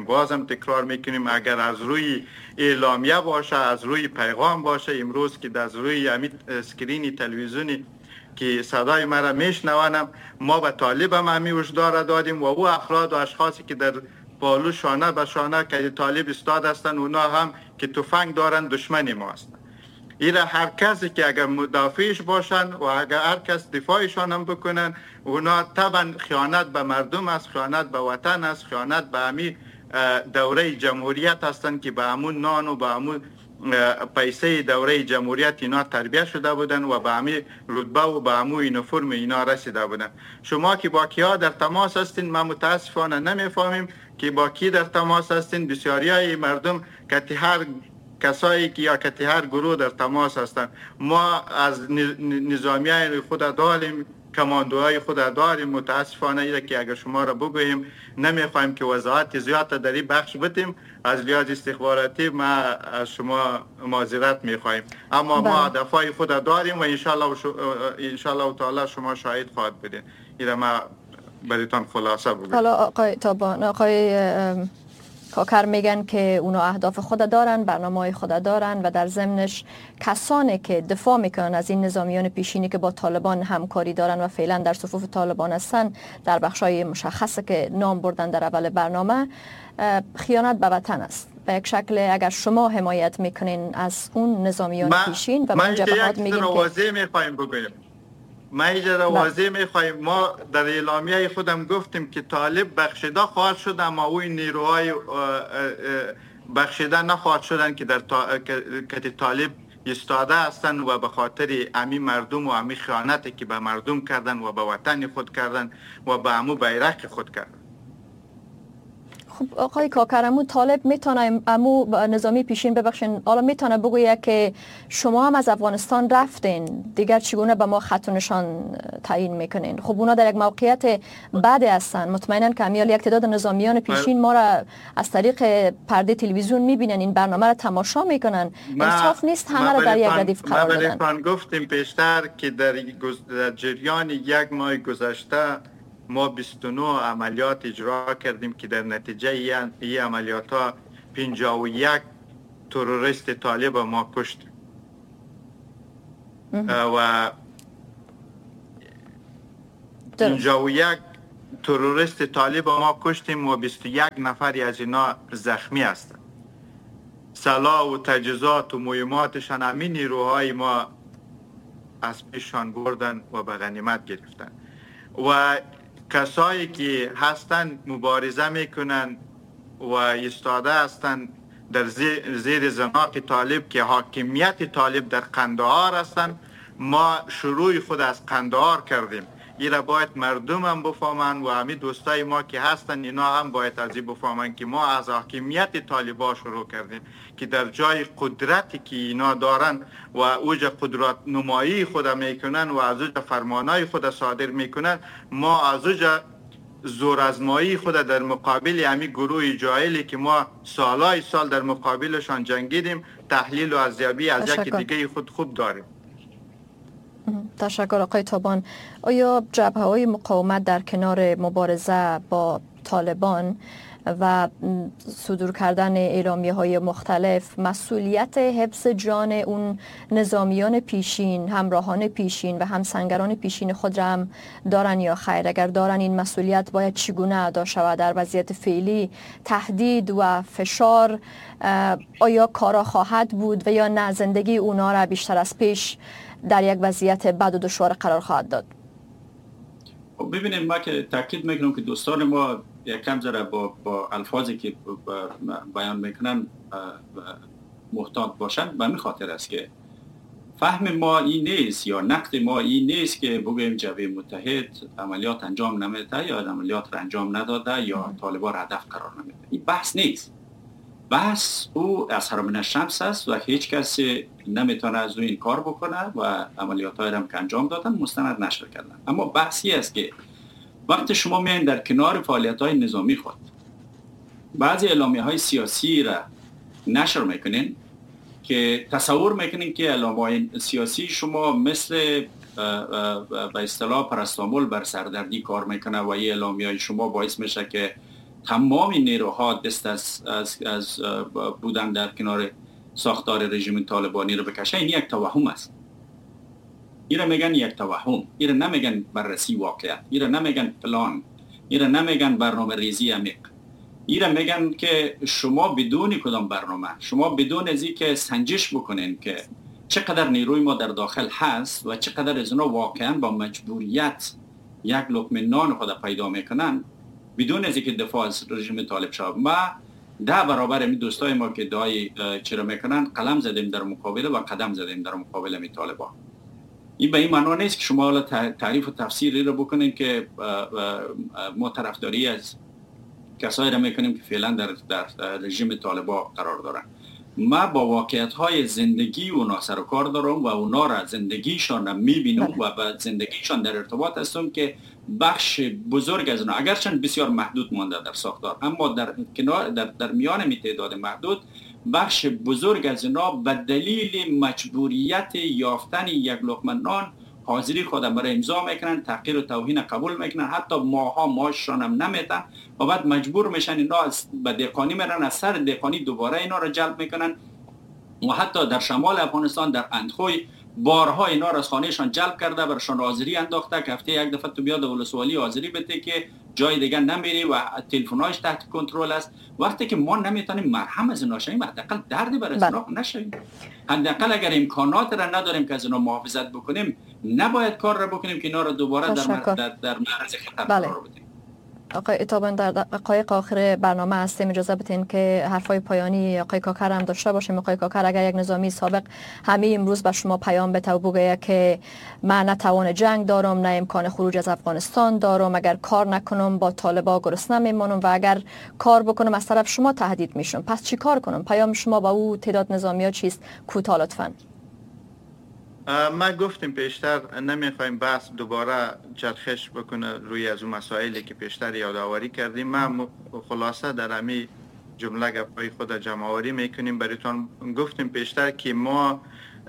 میکنیم. اگر از روی اعلامیه باشه، از روی پیغام باشه، امروز که از روی اسکرین تلویزیونی که صدای مرا میشنوانم، ما به طالب هم همی هشدار دادیم و او افراد و اشخاصی که در پالو شانه به شانه که طالب استاد هستند اونا هم که تفنگ دارن دشمن ما هستند. اینا هر کسی که اگر مدافعش باشن و اگر هر کس دفاعشان هم بکنن، اونا طبعا خیانت به مردم است، خیانت به وطن است، خیانت به همین دوره جمهوریت هستند که به همون نان و به همون پیسه دوره جمهوریت اینا تربیت شده بودن و به همین رتبه و به همون یونیفرم اینا رسیده بودن. شما که با کیا در تماس هستین، ما متاسفانه نمیفهمیم که با کی در تماس هستین. بسیاری های مردم که هر کسایی که یا که هر گروه در تماس هستند، ما از نظامیای خود داریم، کماندوهای خود داریم. متاسفانه ایره که اگر شما را بگوییم نمیخوایم که وضاحت زیاد در این بخش بدیم. از لحاظ استخباراتی ما از شما معذرت میخوایم، اما ما هدفهای خود داریم و انشالله تعالی شما شاهد خواهد بودین. ایره ما برایتان خلاصه بگویم.
حالا آقای تابان، آقای کاکر میگن که اونا اهداف خود دارن، برنامه‌های خود دارن و در ضمنش کسانی که دفاع میکنن از این نظامیان پیشینی که با طالبان همکاری دارن و فعلا در صفوف طالبان هستن، در بخشای مشخصه که نام بردن در اول برنامه، خیانت به وطن است. به یک شکل اگر شما حمایت میکنین از اون نظامیان پیشین و من جبهات میگین که
ما اینجا واضح میخوایم. ما در اعلامیه خودم گفتیم که طالب بخشیده خواهد شد، اما اوی نیروهای بخشیده نخواهد شدن که در که طالب ایستاده هستند و به خاطر امی مردم و امی خیانتی که به مردم کردن و به وطن خود کردن و به امو بیرق خود کردن.
خب آقای کاکرمو، طالب میتونه امو نظامی پیشین ببخشین حالا میتونه بگویه که شما هم از افغانستان رفتین، دیگر چگونه به ما خط و نشان تعیین میکنین؟ خب اونا در یک موقعیت بعد هستن، مطمئنا که امیال یک تعداد نظامیان پیشین ما را از طریق پرده تلویزیون میبینن، این برنامه را تماشا میکنن. انصاف نیست همه را در یک ردیف قرار بدن.
ما گفتیم پیشتر که در جریان یک ماه گذشته ما 29 عملیات اجرا کردیم که در نتیجه این عملیات ها 51 تروریست طالب ما کشتیم و 51 تروریست طالب ما کشتیم و 21 نفر از اینا زخمی هستند. سلاح و تجهیزات و مهماتشان همین نیروهای ما از پیششان بردن و به غنیمت گرفتن و کسایی که هستن مبارزه میکنن و ایستاده هستن در زیر زناق طالب که حاکمیت طالب در قندهار هستن. ما شروع خود از قندهار کردیم، این را باید مردم هم بفهمن و همین دوستای ما که هستن اینا هم باید از این بفهمن که ما از حاکمیت طالبا شروع کردیم که در جای قدرتی که اینا دارن و اوج قدرت نمایی خود میکنن و از اوج فرمانای خود صادر میکنن، ما از اوج زورآزمایی خود در مقابل همین گروه جاهلی که ما سالای سال در مقابلشان جنگیدیم تحلیل و ارزیابی از یک دیگه خود خوب داریم.
تشکر آقای تابان. آیا جبهه‌های مقاومت در کنار مبارزه با طالبان و صدور کردن اعلامیه‌های مختلف مسئولیت حفظ جان اون نظامیان پیشین، همراهان پیشین و همسنگران پیشین خود را هم دارن یا خیر؟ اگر دارن این مسئولیت باید چگونه ادا شود در وضعیت فعلی؟ تهدید و فشار آیا کارا خواهد بود و یا نه زندگی اونا را بیشتر از پیش در یک وضعیت بد و دشوار قرار خواهد داد؟
ببینید، ما که تاکید میکنم که دوستان ما یکم ذره با الفاظی که بیان میکنن محتاط باشن. به همین خاطر است که فهم ما این نیست یا نقد ما این نیست که بگوییم جبهه متحد عملیات انجام نمیده یا عملیات را انجام نداده یا طالبان را هدف قرار نمیده. این بحث نیست. بحث او از حرام الشمس است و هیچ کسی نمیتونه از او این کار بکنه و عملیات های هم که انجام دادن مستند نشر کردن. اما بحثی است که وقتی شما میایین در کنار فعالیت های نظامی خود بعضی اعلامیه های سیاسی را نشر میکنین که تصور میکنین که اعلامیه سیاسی شما مثل به اصطلاح پاراستامول بر سردردی کار میکنه و این اعلامیه های شما باعث میشه که تمام نیروها دست از بودن در کنار ساختار رژیم طالبانی رو بکشه. این یک توهم است. این را میگن یک توهم. این را نمیگن بررسی واقعیت. این را نمیگن پلان. این را نمیگن برنامه ریزی عمیق. این را میگن که شما بدون کدام برنامه، شما بدون از این که سنجش بکنین که چقدر نیروی ما در داخل هست و چقدر از اونا واقعا با مجبوریت یک لقمه نان خود پیدا میکنن، بدون از اینکه دفاع از رژیم طالب شود. ما 10 برابر می دوستای ما که دعای چرا میکنن قلم زدیم در مقابله و قدم زدیم در مقابله می طالبان. این به این معنی نیست که شما حالا تعریف و تفسیری رو بکنین که ما طرفداری از کسایی را میکنیم که فعلا در رژیم طالبان قرار دارن. ما با واقعیت‌های زندگی اونا سر و کار دارم و اونا را زندگیشان را میبینم و با زندگیشان در ارتباط هستم که بخش بزرگ از اونا اگرچند بسیار محدود مانده در ساختار، اما در میان می تعداد محدود بخش بزرگ از اونا به دلیل مجبوریت یافتن یک لقمه نان حاضری خود برای امضا میکنن، تحقیر و توهین قبول میکنن، حتی ماها معاششان هم نمیدن و بعد مجبور میشن اینا به دهقانی میرن، از سر دهقانی دوباره اینا را جلب میکنن و حتی در شمال افغانستان در اندخوی بارها اینا را از خانهشان جلب کرده، برشان حاضری انداخته که هفته یک دفعه تو بیا ولسوالی حاضری بده که جای دیگه نمیری و تلفن‌هاش تحت کنترل است. وقتی که ما نمیتونیم مرهم از اینا شویم، حداقل دردی برای اینا نشویم. حداقل اگر امکانات را نداریم که از اینا محافظت بکنیم، نباید کار را بکنیم که اینا را دوباره در معرض خطر قرار بدیم.
آقای عتابان در دقایق آخر برنامه هستیم، اجازه بدین که حرفای پایانی آقای کاکر هم داشته باشیم. آقای کاکر، اگر یک نظامی سابق همه امروز به شما پیام بده و بگه که من نه توان جنگ دارم نه امکان خروج از افغانستان دارم، اگر کار نکنم با طالبا گرسنه میمونم و اگر کار بکنم از طرف شما تهدید میشم، پس چی کار کنم؟ پیام شما با او تعداد نظامی‌ها چیست؟ کوتاه لطفاً.
ما گفتیم پیشتر نمیخوایم بحث دوباره چرخش بکنه روی از اون مسائلی که پیشتر یادآوری کردیم. ما خلاصه در همین جمله گپای خود جمع‌آوری میکنیم. برایتون گفتیم پیشتر که ما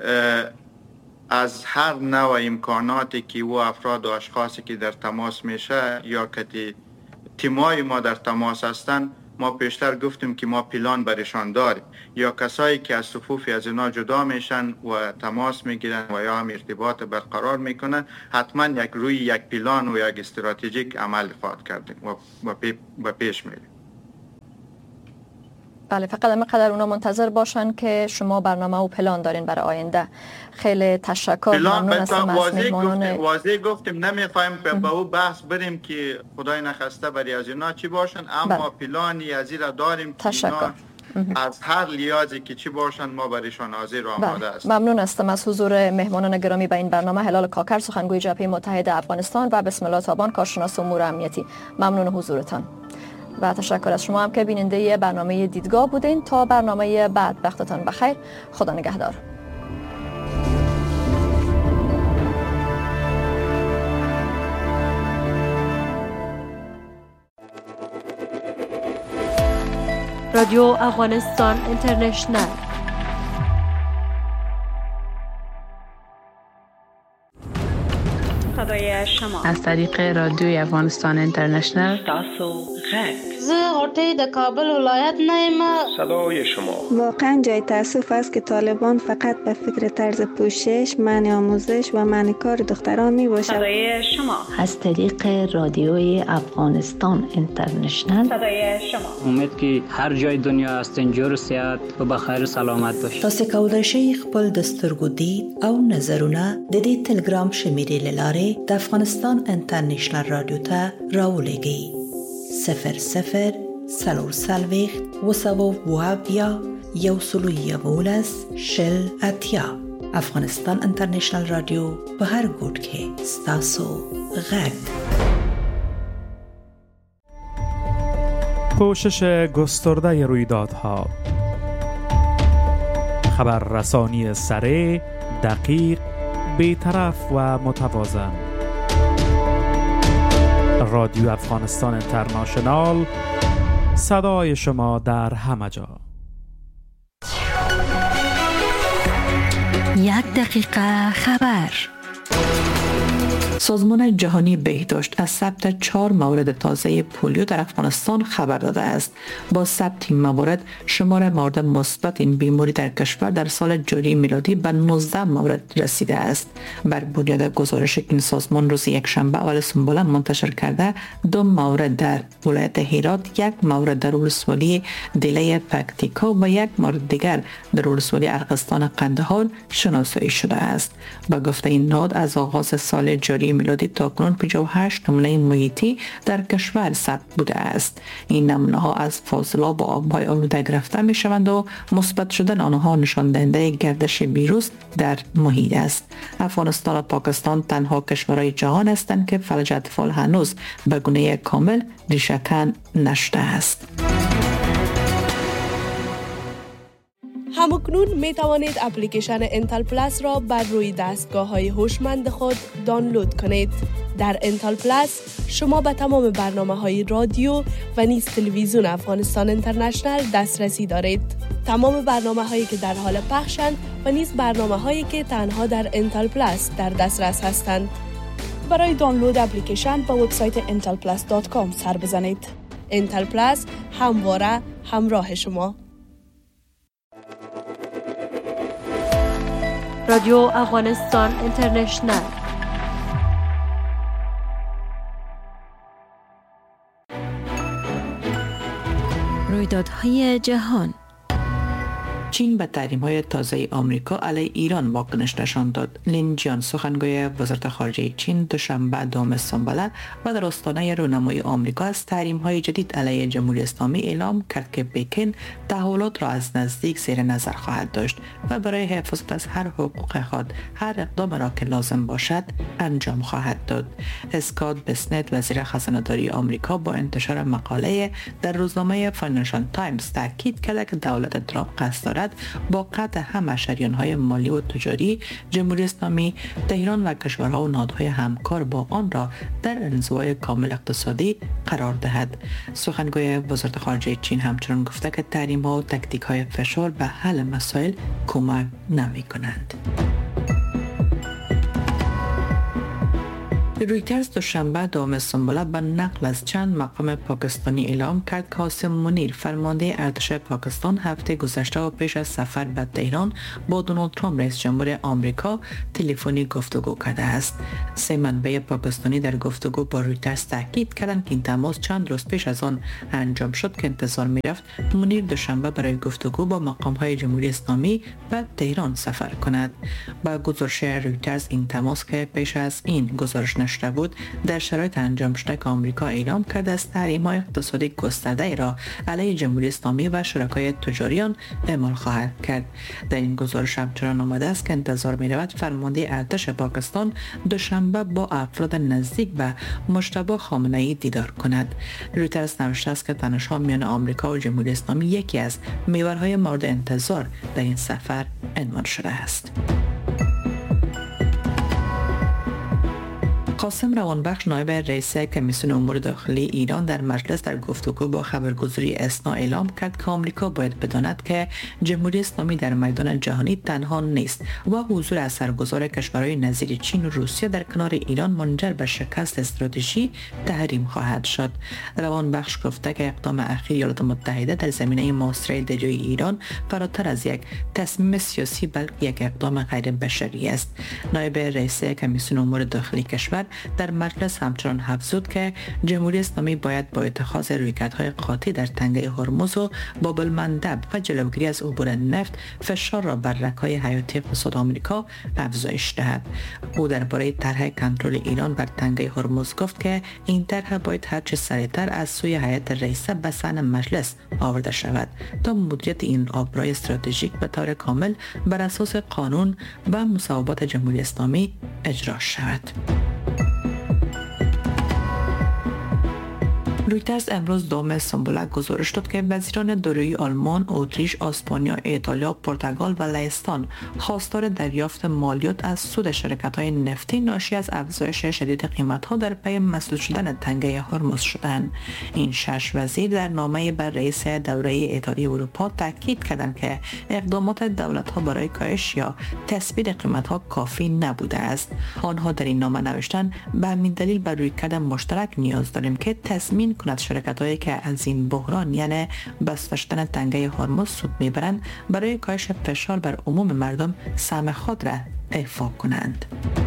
از هر نوع امکاناتی که و افراد و اشخاصی که در تماس میشه یا که تیمای ما در تماس هستن، ما پیشتر گفتیم که ما پلان برشان داریم، یا کسایی که از صفوف از اینا جدا میشن و تماس میگیرن و یا هم ارتباط برقرار میکنن، حتما روی یک پلان و یک استراتژیک عمل خواهد کردیم و پیش میریم.
بله، فقط همینقدر اونا منتظر باشن که شما برنامه و پلان دارین برای آینده. خیلی تشکر، ممنون هستم از مهمانان.
واضح گفتیم نمیخوایم به او بحث بریم که خدای نخسته برای از اینا چی باشن، اما پلانی از این را داریم که اینا از هر لیازی که چی باشن ما برایشان حاضر و آماده هستیم.
ممنون هستم از حضور مهمانان گرامی به این برنامه. هلال کاکر، سخنگوی جبهه متحده افغانستان، و بسم الله تابان، کارشناس امور امنیتی. ممنون حضورتان و تشکر از شما هم که بیننده برنامه دیدگاه بودین. تا برنامه بعد، وقتتان بخیر. خدا نگهدار.
رادیو افغانستان اینترنشنل.
صدای شما
از طریق رادیوی افغانستان اینترنشنل.
تاسو غږ.
زه غوټۍ د کابل ولایت نه یم.
صدای شما.
واقعا جای تاسف است که طالبان فقط به فکر طرز پوشش، منع آموزش و منع کار دختران می باشد.
صدای شما.
از طریق رادیوی افغانستان اینترنشنل.
صدای شما.
امید که هر جای دنیا هستین جور صحت و بخیر سلامت باشید.
تاسو کولای شئ خپل د سترګو دید او نظرونه د دې ټلګرام شمیرې لاره د افغانستان انټرنیشنل رادیو ته راولېږئ. 00 سلورسلویخت وسوو وابیا یوسلوی بولس شل اتیا. افغانستان انټرنیشنل رادیو په هر ګوټ کې ستاسو غږ.
پوشش گسترده رویدادها، خبررسانی سریع، دقیق، بی‌طرف و متوازن. رادیو افغانستان اینترنشنال، صدای شما در همه جا.
1 دقیقه خبر. سازمان جهانی بهداشت از ثبت 4 مورد تازه پولیو در افغانستان خبر داده است. با ثبت این موارد، شمار موارد مثبت این بیماری در کشور در سال جاری میلادی به 19 مورد رسیده است. بر بنیاد گزارش این سازمان روز یکشنبه اول سنبلان منتشر کرده، 2 مورد در ولایت هرات، 1 مورد در ولسوالی دیله پکتیکا و 1 مورد دیگر در ولسوالی ارغستان قندهار شناسایی شده است. با گفته این نهاد، از آغاز سال جاری میلادی تا کنون 58 نمونه محیطی در کشور ثبت بوده است. این نمونه ها از فاضلاب و آبهای آلوده گرفته می شوند و مثبت شدن آنها نشان دهنده گردش ویروس در محیط است. افغانستان و پاکستان تنها کشورهای جهان هستند که فلج اطفال هنوز به گونه کامل ریشه‌کن نشده است.
همکنون می توانید اپلیکیشن انتل پلاس را بر روی دستگاه‌های هوشمند خود دانلود کنید. در انتل پلاس شما به تمام برنامه‌های رادیو و نیز تلویزیون افغانستان اینترنشنل دسترسی دارید. تمام برنامه‌هایی که در حال پخشند و نیز برنامه‌هایی که تنها در انتل پلاس در دسترس هستند. برای دانلود اپلیکیشن به وبسایت intelplus.com سر بزنید. انتل پلاس، همواره همراه شما.
رادیو افغانستان اینترنشنل.
رویدادهای جهان.
چین به تحریم‌های تازه آمریکا علیه ایران واکنش نشان داد. لین جیان سخنگوی وزارت خارجه چین دوشنبه 2 سامبل و در آستانه رونمایی آمریکا از تحریم‌های جدید علیه جمهوری اسلامی اعلام کرد که پکن تحولات را از نزدیک زیر نظر خواهد داشت و برای حفاظت از هر حقوق خود هر اقدام را که لازم باشد انجام خواهد داد. اسکات بسنت وزیر خزانه‌داری آمریکا با انتشار مقاله در روزنامه فاینانشال تایمز تاکید کرد که دولت ترامپ قصد دارد با قطع همه شریان‌های مالی و تجاری جمهوری اسلامی تهران و کشورها و نهادهای همکار با آن را در انزوای کامل اقتصادی قرار دهد. سخنگوی وزارت خارجه چین همچنین گفته که تحریم‌ها و تکتیک‌های فشار به حل مسائل کمک نمی‌کنند. رویترز دوشنبه 2 سامبل به نقل از چند مقام پاکستانی اعلام کرد که قاسم منیر فرمانده ارتش پاکستان هفته گذشته و پیش از سفر به تهران با دونالد ترامپ رئیس جمهور آمریکا تلفنی گفتگو کرده است. سه منبع پاکستانی در گفتگو با رویترز تاکید کردند که این تماس چند روز پیش از آن انجام شد که انتظار می‌رفت منیر دوشنبه برای گفتگو با مقام‌های جمهوری اسلامی به تهران سفر کند. با گزارش رویترز این تماس که پیش از این گزارش بود در شرایط انجام شده که آمریکا اعلام کرده است تحریم‌های اقتصادی گسترده را علیه جمهوری اسلامی و شرکای تجاری آن اعمال خواهد کرد. در این گزارش همچنان آمده است که انتظار می‌رود فرمانده ارتش پاکستان دوشنبه با افراد نزدیک به مجتبی خامنه‌ای دیدار کند. رویترز نوشته است که تنش‌ها میان آمریکا و جمهوری اسلامی یکی از محورهای مورد انتظار در این سفر عنوان شده است. قاسم روانبخش نایب رئیس کمیسیون امور داخلی ایران در مجلس در گفتگو با خبرگزاری اسنا اعلام کرد که آمریکا باید بداند که جمهوری اسلامی در میدان جهانی تنها نیست و حضور اثرگذار کشورهای نظیر چین و روسیه در کنار ایران منجر به شکست استراتژی تحریم خواهد شد. روانبخش گفته که اقدام اخیر ایالات متحده در زمینه محاصره دریای ایران فراتر از یک تصمیم سیاسی بلکه یک اقدام غیر بشری است. نایب رئیس کمیسیون امور داخلی کشور در مجلس همچنان افزود که جمهوری اسلامی باید با اتخاذ رویکردهای قاطع در تنگه هرمز و باب المندب و جلوگیری از عبور نفت فشار را بر رگ‌های حیاتی اقتصاد آمریکا افزایش دهد. او درباره طرح کنترل ایران بر تنگه هرمز گفت که این طرح باید هرچه سریعتر از سوی هیئت رئیسه به صحن مجلس آورده شود تا مدیریت این آبراه استراتژیک به طور کامل بر اساس قانون و مصوبات جمهوری اسلامی اجرا شود. رویترز امروز 2 سامبل گزارش داد که وزیران دارویی آلمان، اتریش، اسپانیا، ایتالیا، پرتغال و لهستان خواستار دریافت مالیات از سود شرکت‌های نفتی ناشی از افزایش شدید قیمت‌ها در پی مسدود شدن تنگه هرمز شدند. این 6 وزیر در نامه‌ای بر رئیس دوره اتحادیه اروپا تاکید کردند که اقدامات دولت‌ها برای کاهش یا تثبیت قیمت‌ها کافی نبوده است. آنها در این نامه نوشتند به همین دلیل بر رویکرد مشترک نیاز داریم که تضمین کند شرکت‌هایی که از این بحران یعنی بسته شدن تنگه هرمز سود میبرند برای کاهش فشار بر عموم مردم سهم خود را ایفا کنند.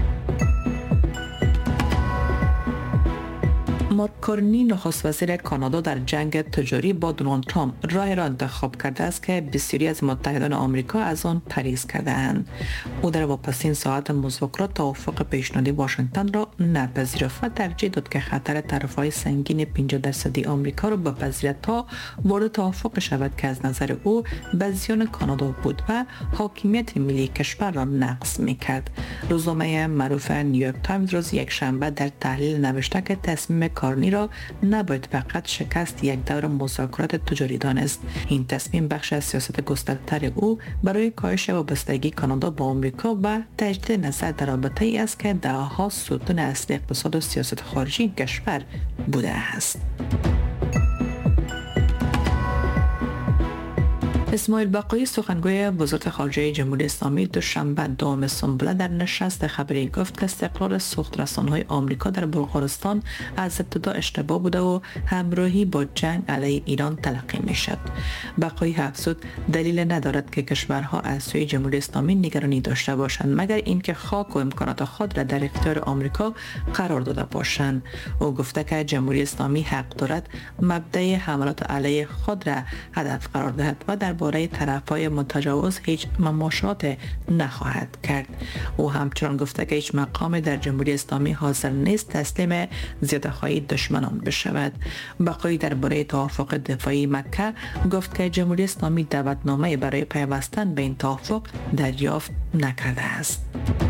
مارک کارنی نخست وزیر کانادا در جنگ تجاری با دونالد ترامپ راه را انتخاب کرده است که بسیاری از متحدان آمریکا از آن پرهیز کرده اند. او در واپسین ساعت مذاکرات توافق پیشنهادی واشنگتن را نپذیرفت و ترجیح داد که خطر طرفهای سنگین 50% آمریکا را بپذیرد تا وارد توافق شود که از نظر او به زیان کانادا بود و حاکمیت ملی کشور را نقض می‌کرد. روزنامه معروف نیویورک تایمز روز یکشنبه در تحلیل نوشته که تصمیم کارنی را نباید فقط شکست یک دور مذاکرات تجاری دانست. این تصمیم بخش از سیاست گسترده‌تر او برای کاهش وابستگی کانادا با آمریکا و تجدید نظر در رابطه ای است که دهه‌ها ستون اصلی اقتصاد و سیاست خارجی کشور بوده است. اسماعیل بقایی سخنگوی وزارت خارجه جمهوری اسلامی دوشنبه 2 سامبل در نشست خبری گفت که استقرار سوخت رسانه‌های آمریکا در بلغارستان از ابتدا اشتباه بوده و همراهی با جنگ علیه ایران تلقی می‌شد. بقایی افزود دلیل ندارد که کشورها از سوی جمهوری اسلامی نگرانی داشته باشند مگر اینکه خاک و امکانات خود را در اختیار آمریکا قرار داده باشند. او گفته که جمهوری اسلامی حق دارد مبدأ حملات علیه خود را هدف قرار دهد و در درباره طرفهای متجاوز هیچ مماشات نخواهد کرد. او همچنان گفته که هیچ مقام در جمهوری اسلامی حاضر نیست تسلیم زیادت‌خواهی دشمنان بشود. بقایی درباره توافق دفاعی مکه گفت که جمهوری اسلامی دعوتنامه برای پیوستن به این توافق دریافت نکرده است.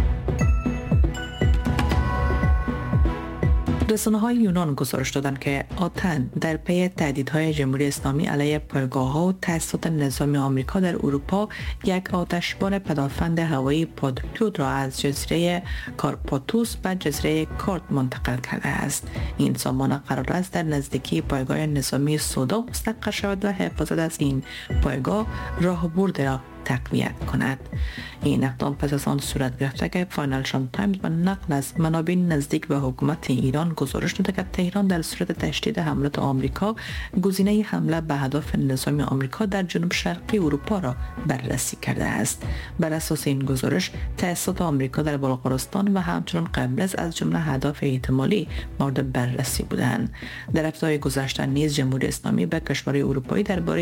رسانه‌های یونان گزارش دادند که آتن در پی تهدیدهای جمهوری اسلامی علیه پایگاه‌ها و تأسیسات نظامی آمریکا در اروپا یک آتشبار پدافند هوایی پادریوت را از جزیره کارپاتوس به جزیره کارت منتقل کرده است. این سامانه قرار است در نزدیکی پایگاه نظامی سودا مستقر شود و حفاظت از این پایگاه راهبرد را تقویت کند. این اقدام پس از آن صورت گرفته که فاینانشال تایمز با نقل از منابع نزدیک به حکومت ایران گزارش داده که تهران در صورت تشدید حملات آمریکا گزینه حمله به اهداف نظامی آمریکا در جنوب شرقی اروپا را بررسی کرده است. بر اساس این گزارش تأسیسات آمریکا در بلغارستان و همچنین قبرس از جمله اهداف احتمالی مورد بررسی بودند. در هفته‌های گذشته نیز جمهوری اسلامی به کشورهای اروپایی درباره